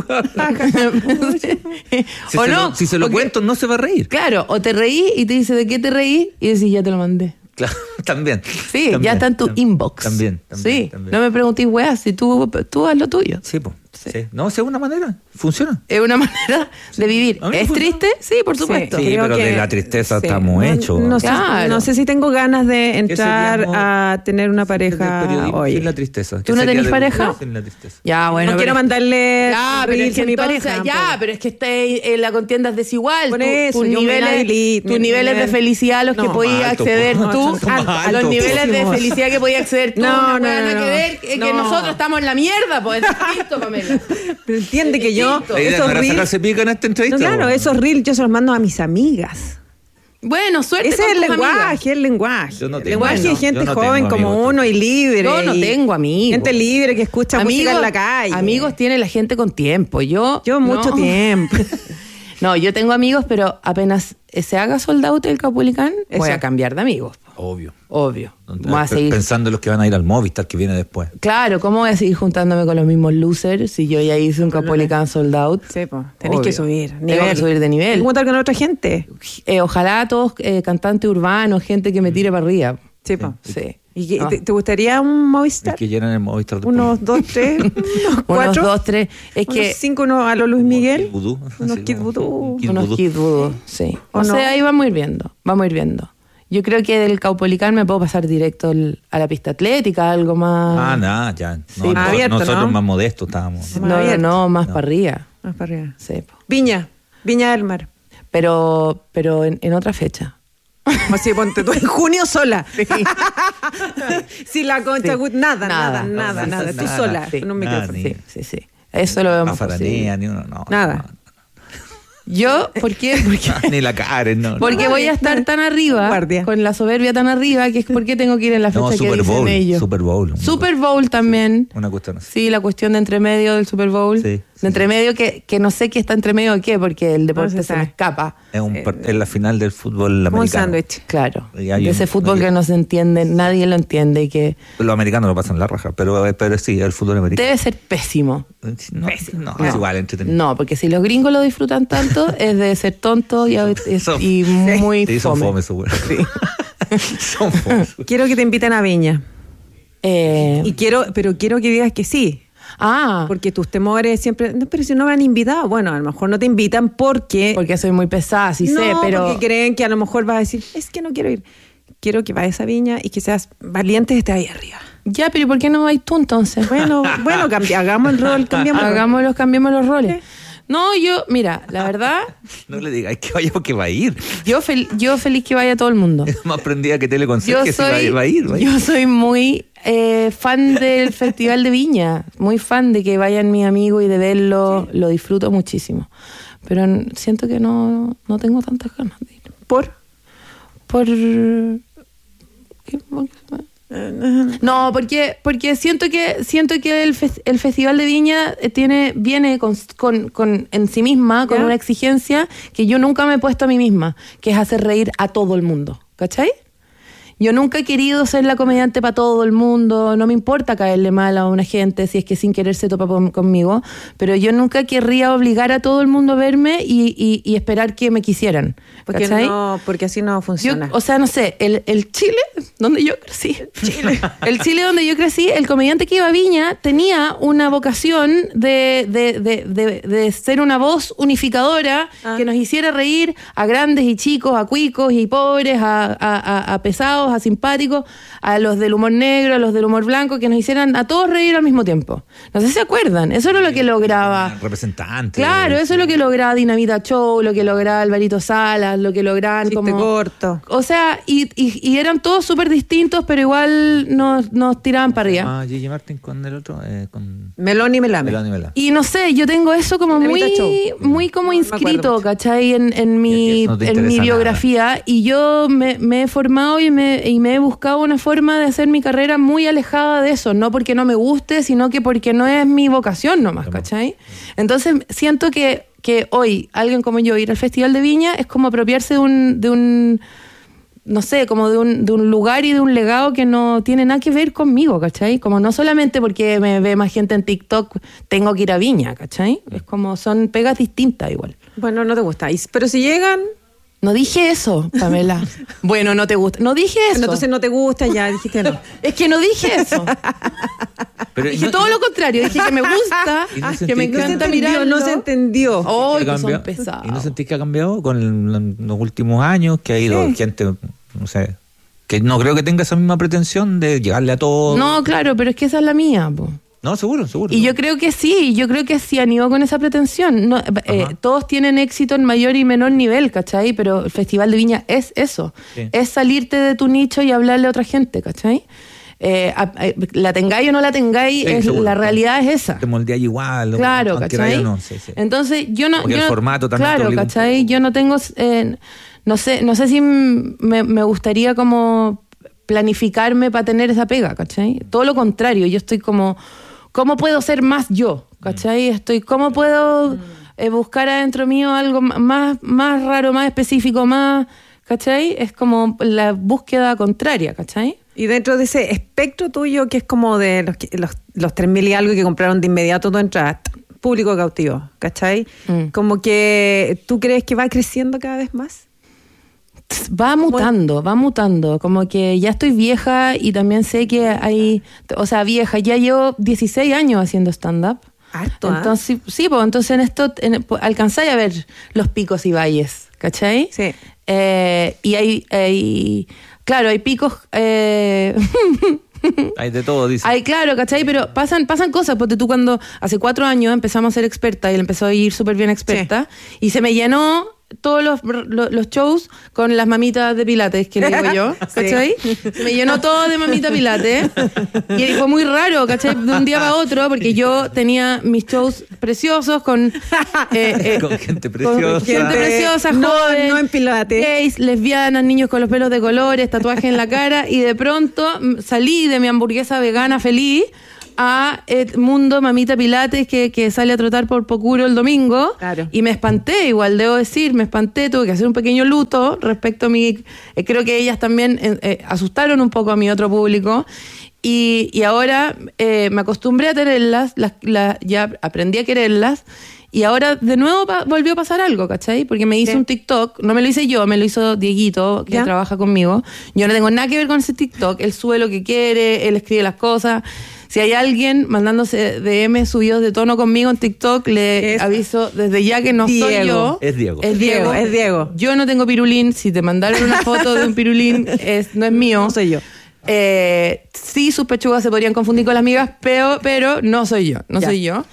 Si o se no, lo, si se lo porque- cuento, no se va a reír. Claro, o te reí y te dice de qué te reí y decís ya te lo mandé. Claro, también. Sí, también, ya está en tu también, inbox. También, también. Sí, también. no me preguntéis, weá, si tú, tú haz lo tuyo. Sí, pues. Sí. No, si es una manera, funciona. Es una manera de vivir. A mí me ¿Es funciona. triste? Sí, por supuesto. Sí, Creo pero que- de la tristeza sí. estamos No- hechos. No, sé, Claro. no sé si tengo ganas de entrar seríamos- a tener una pareja Periodismo hoy. sin la tristeza. ¿Tú ¿Qué no sería tenés de- pareja? Sin la tristeza. Ya, bueno. no pero- quiero mandarle Ya, pero es reels que a mi entonces, pareja. ya, tampoco. pero es que esté en la contienda es desigual. Por Tu- eso, tus yo me niveles, inhabilito, tus mi niveles de nivel- felicidad a los que No, podías más alto, acceder pues. tú, No, son más a los altos, niveles de pues. felicidad que podías acceder tú, No, no, no, nada no, que no. ver, que No. nosotros estamos en la mierda, pues es distinto, Pamela. Pero entiende que yo, Distinto. La idea esos no era reels, sacarse pica en esta entrevista. no, claro, po. esos reels yo se los mando a mis amigas. Bueno, suerte Ese con es el tus lenguaje, amigas. el lenguaje. Yo no el tengo, lenguaje no, de gente yo no joven tengo como amigos. uno y libre. Yo no y tengo amigos. Gente libre que escucha música en la calle. Amigos tiene la gente con tiempo. Yo, Yo mucho no. tiempo. No, yo tengo amigos, pero apenas se haga sold out el Capulicán, voy Eso. a cambiar de amigos. Obvio. Obvio. Voy a seguir. Pensando en los que van a ir al Movistar que viene después. Claro, ¿cómo voy a seguir juntándome con los mismos losers si yo ya hice un Capulicán sold out? Sí, pues, tenéis Obvio. que subir. Tengo que subir de nivel. Hay que juntar con otra gente. Eh, ojalá todos eh, cantantes urbanos, gente que me tire para arriba. Sí, pues. Sí. ¿Y qué, Ah. te, te gustaría un Movistar? Es que llenan el Movistar de Unos dos, tres, unos cuatro. Unos dos, tres. Es unos que cinco, unos a lo Luis Miguel. Vudú. Unos Kid Voodoo. Kid unos Voodoo. Kid Voodoo, sí. ¿O O no? sea, ahí vamos a ir viendo, vamos a ir viendo. Yo creo que del Caupolicán me puedo pasar directo al- a la pista atlética, algo más... Ah, nada, ya. No, Sí, no, abierto, nosotros ¿no? más modestos estábamos. No, no, no, más para arriba. Más para arriba. Sí, po. Viña, Viña del Mar. Pero, pero en, en otra fecha. Así, ponte tú en junio sola. Sí, la concha, Sí. Gut- nada, nada, Nada, nada, sí, nada. sí, Tú nada, sola, sí. con un Nada, micrófono. ni- Sí, sí, sí. Eso lo vemos Afaranía, posible. ni uno, no. Nada. Yo, ¿por qué? Porque, Ni la Karen, no. porque voy a estar tan arriba, Guardia. con la soberbia tan arriba, que es porque tengo que ir en la fecha No, que Super dicen Bowl. ellos. Super Bowl. Super Bowl también. Una cuestión así. Sí, la cuestión de entremedio del Super Bowl. Sí, de entremedio que, que no sé qué está entremedio de qué, porque el deporte se se, me sabe. escapa. Es, un, par- es la final del fútbol Como un americano. sándwich. Claro. Y hay De un- ese fútbol hay- que no se entiende, nadie lo entiende y que Los americanos lo pasan la raja, pero, pero sí, el fútbol americano. debe ser pésimo. No, no, es igual entretenido. No, porque si los gringos lo disfrutan tanto, es de ser tonto y, y- Son- y muy Sí, son fome. fome, su güey. Son fome. su güey. Quiero que te inviten a Viña. Eh, Y quiero, pero quiero que digas que sí. ah, Porque tus temores siempre. No, pero si no me han invitado. Bueno, a lo mejor no te invitan porque. porque soy muy pesada, sí no, sé, pero porque creen que a lo mejor vas a decir, es que no quiero ir. Quiero que vayas a Viña y que seas valiente y estés ahí arriba. ya, pero ¿y por qué no vais tú entonces? Bueno, bueno, cambi- hagamos el rol, cambiamos el rol. Hagámoslo, cambiemos los roles. No, yo, mira, la verdad, No le digas que vaya porque va a ir. yo, fel- yo feliz que vaya todo el mundo. Es más prendida que teleconsejo Yo que si va, a soy, ir, va a ir. Va a ir. yo soy muy eh, fan del Festival de Viña, muy fan de que vayan mis amigos y de verlo, lo disfruto muchísimo. Pero n- siento que no, no tengo tantas ganas de ir. ¿Por? Por... ¿qué? No, porque, porque siento que siento que el, fes- el Festival de Viña eh, tiene viene con, con, con- en sí misma con ¿Ya? una exigencia que yo nunca me he puesto a mí misma, que es hacer reír a todo el mundo, ¿cachai? Yo nunca he querido ser la comediante para todo el mundo, no me importa caerle mal a una gente si es que sin querer se topa con- conmigo, pero yo nunca querría obligar a todo el mundo a verme y, y- y esperar que me quisieran, Porque, ¿cachai? no, porque así no Yo, funciona. o sea, no sé, el, el Chile, donde yo crecí, Chile. el Chile donde yo crecí, el comediante que iba a Viña tenía una vocación de, de, de, de, de ser una voz unificadora Ah. que nos hiciera reír a grandes y chicos, a cuicos y pobres, a, a, a- a pesados, a simpáticos, a los del humor negro, a los del humor blanco, que nos hicieran a todos reír al mismo tiempo. No sé si se acuerdan, eso era lo que lograba. Representante. Claro, eso es lo que lograba Dinamita Show, lo que lograba Alvarito Salas, lo que lograban Chiste como... corto. O sea, y, y, y eran todos súper distintos, pero igual nos, nos tiraban para arriba. Ah, Gigi Martin con el otro, eh, con Melón y Melame. Melanie Melá. Y no sé, yo tengo eso como Dinamita muy, Show. muy como No me acuerdo inscrito, mucho. ¿cachai? En, en Y mi, eso no te en mi interesa biografía. Y yo me, me he formado y me, y me he buscado una forma de hacer mi carrera muy alejada de eso. No porque no me guste, sino que porque no es mi vocación nomás, ¿cachai? Entonces siento que, que hoy alguien como yo ir al Festival de Viña es como apropiarse de un... De un no sé, como de un, de un lugar y de un legado que no tiene nada que ver conmigo, ¿cachai? Como no solamente porque me ve más gente en TikTok tengo que ir a Viña, ¿cachai? Es como son pegas distintas igual. Bueno, no te gusta. Y- Pero si llegan, No dije eso, Pamela. Bueno, no te gusta. No dije eso. entonces no te gusta, ya dijiste no. Es que no dije eso. Pero, Dije no- todo lo contrario. Dije que me gusta, ¿Y no que sentís me que- encanta No se entendió, mirarlo. no se entendió. ¡Ay, ¿Ha que son cambiado? pesados! ¿Y no sentís que ha cambiado con el- los últimos años? Que ha ido Sí. gente, no sé, que no creo que tenga esa misma pretensión de llegarle a todo. No, claro, pero es que esa es la mía, po. No, seguro, seguro. Y yo creo que sí, yo creo que sí han ido con esa pretensión. No, eh, todos tienen éxito en mayor y menor nivel, ¿cachai? Pero el Festival de Viña es eso. Sí. Es salirte de tu nicho y hablarle a otra gente, ¿cachai? Eh, a- a- la tengáis o no la tengáis, Sí, es- seguro. la realidad es esa. Te moldeas igual. o- Claro, aunque ¿cachai? vaya o no, sí, sí. Entonces, yo no... Porque yo el no- formato también te Claro, obliga un ¿cachai? Yo no tengo... eh, no sé no sé si m- me, me gustaría como planificarme para tener esa pega, ¿cachai? Todo lo contrario, yo estoy como... ¿Cómo puedo ser más yo? ¿Cachai? Estoy... ¿Cómo puedo eh, buscar adentro mío algo m- más, más raro, más específico, más... ¿Cachai? Es como la búsqueda contraria, ¿cachai? Y dentro de ese espectro tuyo, que es como de los, que- los, los tres mil y algo que compraron de inmediato tu entrada, público cautivo, ¿cachai? Mm. Como que tú crees que va creciendo cada vez más. Va mutando, va mutando. Como que ya estoy vieja y también sé que hay... O sea, vieja, ya llevo dieciséis años haciendo stand-up. Harto, Entonces, ¿eh? Sí, pues entonces en esto en, pues, alcanzáis a ver los picos y valles, ¿cachai? Sí. Eh, y hay, hay... Claro, hay picos... Eh, hay de todo, dice. Ay, claro, ¿cachai? Pero pasan, pasan cosas, porque tú cuando hace cuatro años empezamos a ser experta y él empezó a ir súper bien experta, sí. Y se me llenó todos los, los, los shows con las mamitas de pilates, que le digo yo, ¿cachai? Sí. Se me llenó todo de mamita pilates y fue muy raro, ¿cachai? De un día para otro, porque yo tenía mis shows preciosos con... Eh, eh, con gente preciosa. Con gente preciosa, no, joven, no en pilates. Gays, lesbianas, niños con los pelos de colores, tatuajes en la cara, y de pronto salí de mi hamburguesa vegana feliz a el mundo mamita pilates que, que sale a trotar por Pocuro el domingo. Claro. Y me espanté, igual debo decir, me espanté, tuve que hacer un pequeño luto respecto a mi... Eh, creo que ellas también eh, eh, asustaron un poco a mi otro público. Y, y ahora eh, me acostumbré a tenerlas, las, las, ya aprendí a quererlas. Y ahora de nuevo pa- volvió a pasar algo, ¿cachai? Porque me hice ¿Qué? un TikTok, no me lo hice yo, me lo hizo Dieguito, que ¿Ya? trabaja conmigo. Yo no tengo nada que ver con ese TikTok, él sube lo que quiere, él escribe las cosas. Si hay alguien mandándose D M subidos de tono conmigo en TikTok, le Es aviso desde ya que no Diego. soy yo. Es Diego. Es Diego. Es Diego. Yo no tengo pirulín. Si te mandaron una foto de un pirulín, es, no es mío. No soy yo. Eh, sí, sus pechugas se podrían confundir con las migas, pero, pero no soy yo. No Ya. soy yo.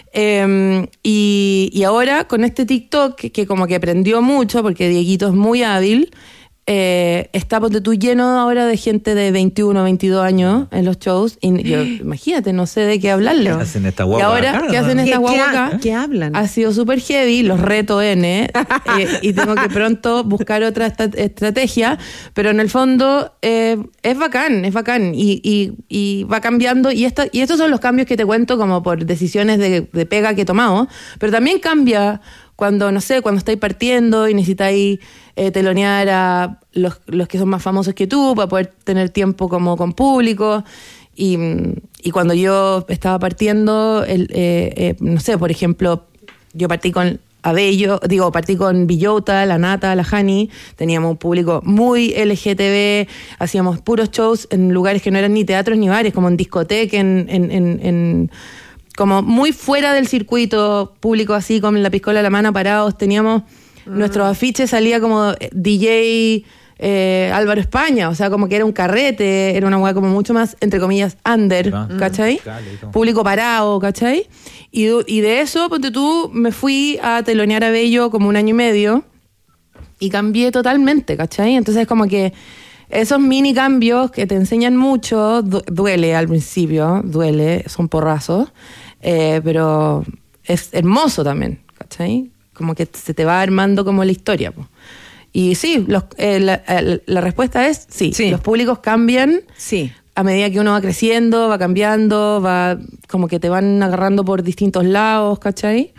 Eh, y, y ahora con este TikTok, que, que como que aprendió mucho, porque Dieguito es muy hábil, eh, está ponte tú lleno ahora de gente de veintiuno, veintidós años en los shows. Y yo, imagínate, no sé de qué hablarle. ¿Qué hacen esta Y guagua ahora, acá, ¿qué no? hacen ¿Qué- estas qué guaguas ha- acá? qué hablan? Ha sido súper heavy, los reto N, eh, y tengo que pronto buscar otra esta- estrategia, pero en el fondo eh, es bacán, es bacán, y, y, y va cambiando, y, esta, y estos son los cambios que te cuento como por decisiones de, de pega que he tomado, pero también cambia cuando, no sé, cuando estáis partiendo y necesitáis eh, telonear a los, los que son más famosos que tú para poder tener tiempo como con público. Y, y cuando yo estaba partiendo, el, eh, eh, no sé, por ejemplo, yo partí con Abello, digo, partí con Villota, la Nata, la Hani, teníamos un público muy L G T B, hacíamos puros shows en lugares que no eran ni teatros ni bares, como en discoteca, en, en, en, en como muy fuera del circuito público, así con la piscola a la mano parados, teníamos mm. nuestros afiches, salía como D J eh, Álvaro España, o sea, como que era un carrete, era una hueá como mucho más, entre comillas, under, ah, ¿cachai? Mm. Público parado, ¿cachai? Y, y de eso, ponte tú, me fui a telonear a Bello como un año y medio y cambié totalmente, ¿cachai? Entonces como que esos mini cambios que te enseñan mucho, du- duele al principio, duele, son porrazos, eh, pero es hermoso también, ¿cachai? Como que se te va armando como la historia, po. Y sí, los, eh, la, eh, la respuesta es sí, sí, los públicos cambian sí. a medida que uno va creciendo, va cambiando, va como que te van agarrando por distintos lados, ¿cachai?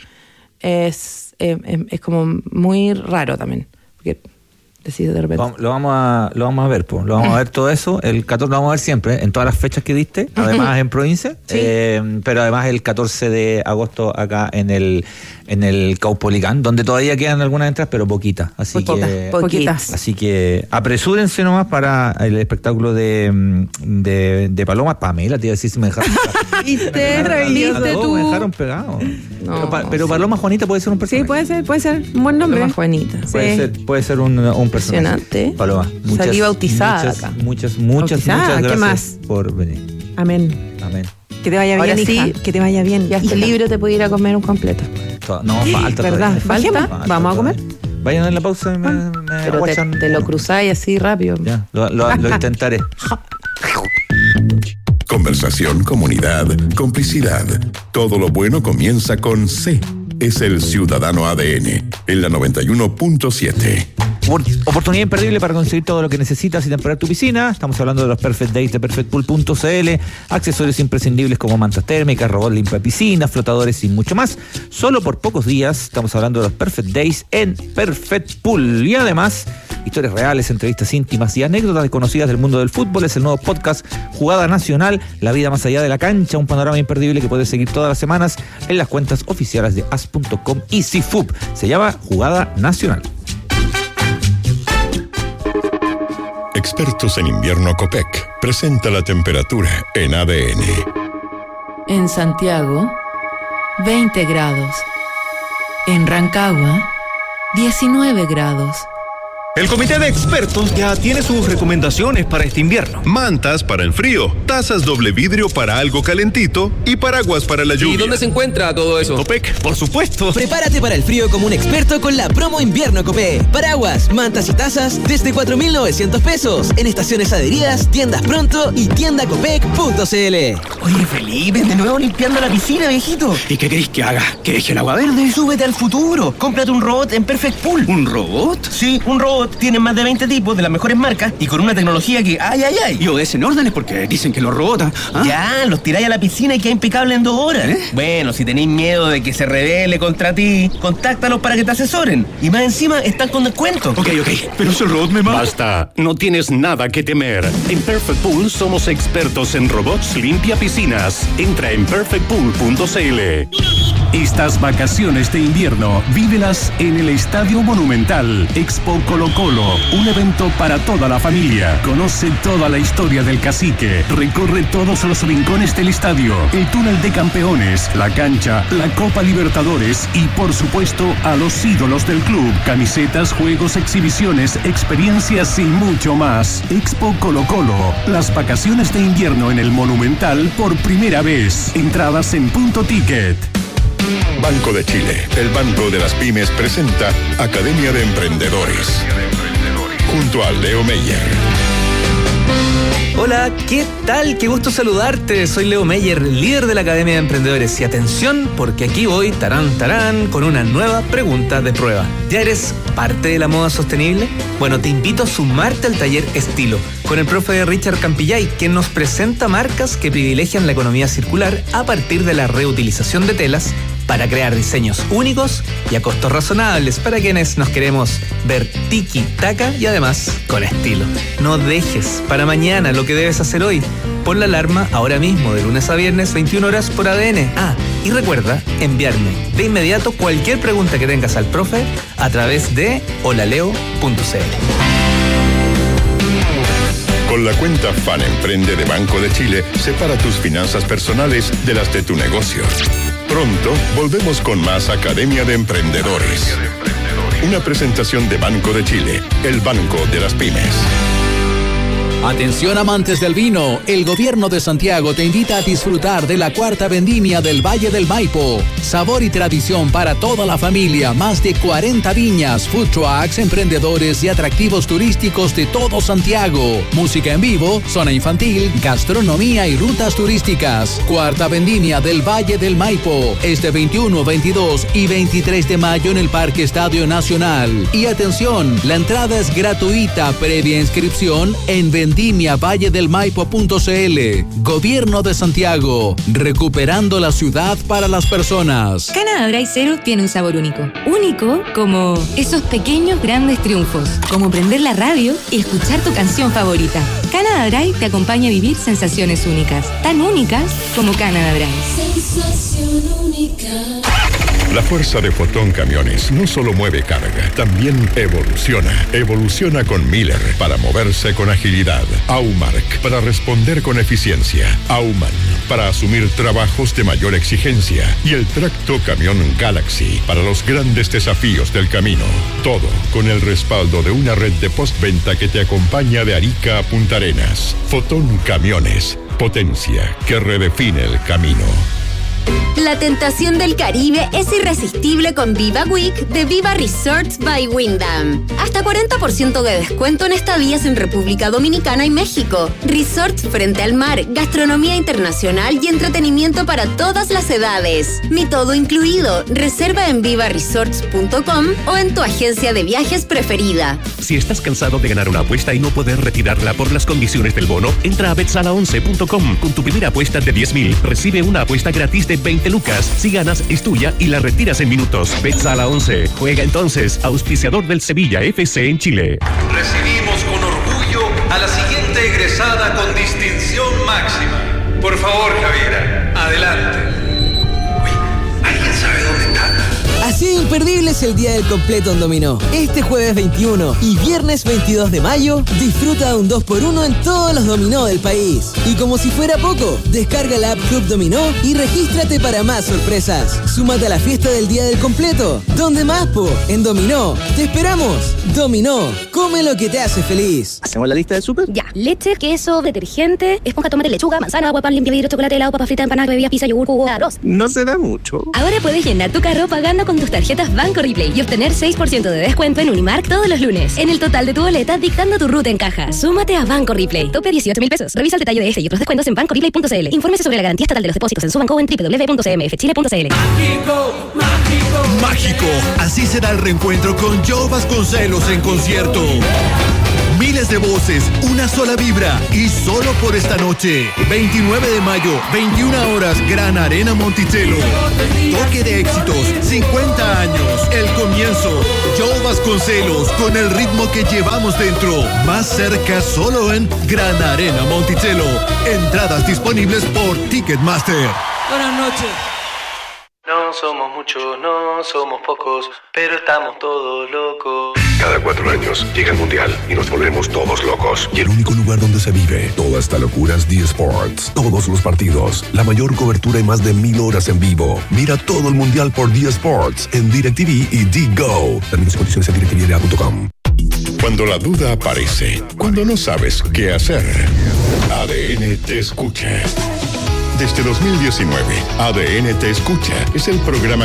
Es, eh, es, es como muy raro también, porque decís de repente. Vamos, lo, vamos a, lo vamos a ver, pues. Lo vamos a ver todo eso. El catorce lo vamos a ver siempre, en todas las fechas que diste, además en provincia. Sí. Eh, pero además el catorce de agosto acá en el en el Caupolicán, donde todavía quedan algunas entradas, pero poquitas. Así Poquita, que poquitas. Así que apresúrense nomás para el espectáculo de, de, de Paloma. Pamela, te iba a decir si me dejaron. ¿Viste? ¿Viste tú? Me dejaron pegado. No, pero, pero Paloma Juanita puede ser un personaje. Sí, puede ser, puede ser. Un buen nombre. Paloma Juanita. Puede, sí. ser, puede ser un, un personaje. Impresionante. Paloma. Muchas, Salí bautizada muchas, acá. Muchas, muchas, Bautizada, muchas ¿qué gracias más? por venir. Amén. Amén. Que te vaya Ahora bien, sí, hija. Que te vaya bien. Y hasta el libro te puede ir a comer un completo. No, falta ¿Verdad? todavía. ¿Falta? Falta ¿Vamos a comer? Vayan en la pausa y me, me Pero te, aguachan. te lo cruzáis así rápido. Ya, lo, lo, lo intentaré. Conversación, comunidad, complicidad. Todo lo bueno comienza con C. Es el Ciudadano A D N, en la noventa y uno punto siete. Oportunidad imperdible para conseguir todo lo que necesitas y temperar tu piscina. Estamos hablando de los Perfect Days de perfect pool punto c l, accesorios imprescindibles como mantas térmicas, robot limpia piscina, flotadores y mucho más. Solo por pocos días estamos hablando de los Perfect Days en Perfect Pool. Y además, historias reales, entrevistas íntimas y anécdotas desconocidas del mundo del fútbol. Es el nuevo podcast Jugada Nacional, la vida más allá de la cancha, un panorama imperdible que puedes seguir todas las semanas en las cuentas oficiales de as punto com y C I F U B. Se llama Jugada Nacional. Expertos en invierno Copec presenta la temperatura en A D N. En Santiago, veinte grados. En Rancagua, diecinueve grados. El comité de expertos ya tiene sus recomendaciones para este invierno. Mantas para el frío, tazas doble vidrio para algo calentito y paraguas para la lluvia. ¿Y dónde se encuentra todo eso? Copec, por supuesto. Prepárate para el frío como un experto con la promo invierno Copec. Paraguas, mantas y tazas desde cuatro mil novecientos pesos en estaciones adheridas, tiendas pronto y tienda copec punto c l. Oye, Felipe, de nuevo limpiando la piscina, viejito. ¿Y qué querés que haga? ¿Que deje el agua verde? Súbete al futuro. Cómprate un robot en Perfect Pool. ¿Un robot? Sí, un robot. Tienen más de veinte tipos de las mejores marcas y con una tecnología que ¡ay, ay, ay! Y obedecen órdenes porque dicen que los robots... ¿ah? Ya, los tiráis a la piscina y queda impecable en dos horas. ¿Eh? Bueno, si tenéis miedo de que se rebele contra ti, contáctalos para que te asesoren. Y más encima, están con descuento. Ok, ok, pero si el robot me mata... Basta, no tienes nada que temer. En Perfect Pool somos expertos en robots limpia piscinas. Entra en perfect pool punto c l. Estas vacaciones de invierno, vívelas en el Estadio Monumental. Expo Colo Colo, un evento para toda la familia. Conoce toda la historia del Cacique. Recorre todos los rincones del estadio, el túnel de campeones, la cancha, la Copa Libertadores y, por supuesto, a los ídolos del club. Camisetas, juegos, exhibiciones, experiencias y mucho más. Expo Colo Colo, las vacaciones de invierno en el Monumental por primera vez. Entradas en Punto Ticket. Banco de Chile, el banco de las pymes, presenta Academia de Emprendedores. Junto a Leo Meyer. Hola, ¿qué tal? Qué gusto saludarte. Soy Leo Meyer, líder de la Academia de Emprendedores. Y atención, porque aquí voy, tarán, tarán, con una nueva pregunta de prueba. ¿Ya eres parte de la moda sostenible? Bueno, te invito a sumarte al taller Estilo, con el profe Richard Campillay, quien nos presenta marcas que privilegian la economía circular a partir de la reutilización de telas para crear diseños únicos y a costos razonables para quienes nos queremos ver tiki-taka y además con estilo. No dejes para mañana lo que debes hacer hoy. Pon la alarma ahora mismo, de lunes a viernes, veintiuna horas por A D N. Ah, y recuerda enviarme de inmediato cualquier pregunta que tengas al profe a través de holaleo punto c l. Con la cuenta Fan Emprende de Banco de Chile, separa tus finanzas personales de las de tu negocio. Pronto volvemos con más Academia de Emprendedores. Una presentación de Banco de Chile, el banco de las pymes. Atención amantes del vino, el gobierno de Santiago te invita a disfrutar de la cuarta vendimia del Valle del Maipo. Sabor y tradición para toda la familia, más de cuarenta viñas, food trucks, emprendedores y atractivos turísticos de todo Santiago. Música en vivo, zona infantil, gastronomía y rutas turísticas. Cuarta vendimia del Valle del Maipo, este veintiuno, veintidós y veintitrés de mayo en el Parque Estadio Nacional. Y atención, la entrada es gratuita, previa inscripción en vendimia valle del maipo punto c l. Gobierno de Santiago, recuperando la ciudad para las personas. Canada Dry Zero tiene un sabor único. Único como esos pequeños grandes triunfos, como prender la radio y escuchar tu canción favorita. Canada Dry te acompaña a vivir sensaciones únicas, tan únicas como Canada Dry. Sensación única. La fuerza de Fotón Camiones no solo mueve carga, también evoluciona. Evoluciona con Miller para moverse con agilidad. Aumark para responder con eficiencia. Auman para asumir trabajos de mayor exigencia. Y el tracto camión Galaxy para los grandes desafíos del camino. Todo con el respaldo de una red de postventa que te acompaña de Arica a Punta Arenas. Fotón Camiones, potencia que redefine el camino. La tentación del Caribe es irresistible con Viva Week de Viva Resorts by Wyndham. Hasta cuarenta por ciento de descuento en estadías en República Dominicana y México. Resorts frente al mar, gastronomía internacional y entretenimiento para todas las edades. Mi todo incluido. Reserva en viva resorts punto com o en tu agencia de viajes preferida. Si estás cansado de ganar una apuesta y no poder retirarla por las condiciones del bono, entra a bet sala once punto com. Con tu primera apuesta de diez mil, recibe una apuesta gratis de veinte lucas. Si ganas, es tuya y la retiras en minutos. Bet Sala once. Juega entonces, auspiciador del Sevilla F C en Chile. Recibimos con orgullo a la siguiente egresada con distinción máxima. Por favor, Javiera, adelante. Uy, ¿alguien sabe dónde está? Así Imperdible es el día del completo en Dominó. Este jueves veintiuno y viernes veintidós de mayo, disfruta de un dos por uno en todos los dominó del país. Y como si fuera poco, descarga la app Club Dominó y regístrate para más sorpresas. Súmate a la fiesta del día del completo. ¿Dónde más, po? En Dominó. ¡Te esperamos! Dominó. Come lo que te hace feliz. ¿Hacemos la lista del súper? Ya. Leche, queso, detergente, esponja, tomate, lechuga, manzana, agua, pan, limpia vidrio, chocolate, helado, papa frita, empanada, bebida, pizza, yogur, jugo, arroz. No se da mucho. Ahora puedes llenar tu carro pagando con tus tarjetas Banco Replay y obtener seis por ciento de descuento en Unimark todos los lunes. En el total de tu boleta, dictando tu ruta en caja. Súmate a Banco Replay. Tope dieciocho mil pesos. Revisa el detalle de este y otros descuentos en banco replay punto c l. Infórmese sobre la garantía estatal de los depósitos en su banco o en doble u doble u doble u punto c m f chile punto c l. Mágico, mágico. Mágico. Así será el reencuentro con Joe Vasconcelos en concierto. Miles de voces, una sola vibra y solo por esta noche. veintinueve de mayo, veintiuna horas, Gran Arena Monticello. Toque de éxitos, cincuenta años, el comienzo. Joe Vasconcelos con el ritmo que llevamos dentro. Más cerca solo en Gran Arena Monticello. Entradas disponibles por Ticketmaster. Buenas noches. No somos muchos, no somos pocos, pero estamos todos locos. Cada cuatro años llega el Mundial y nos volvemos todos locos. Y el único lugar donde se vive toda esta locura es D Sports. Todos los partidos, la mayor cobertura y más de mil horas en vivo. Mira todo el Mundial por D Sports en DirecTV y D-Go. Términos y condiciones en direct t v l a punto com. Cuando la duda aparece, cuando no sabes qué hacer, A D N te escucha. Desde dos mil diecinueve, A D N te escucha es el programa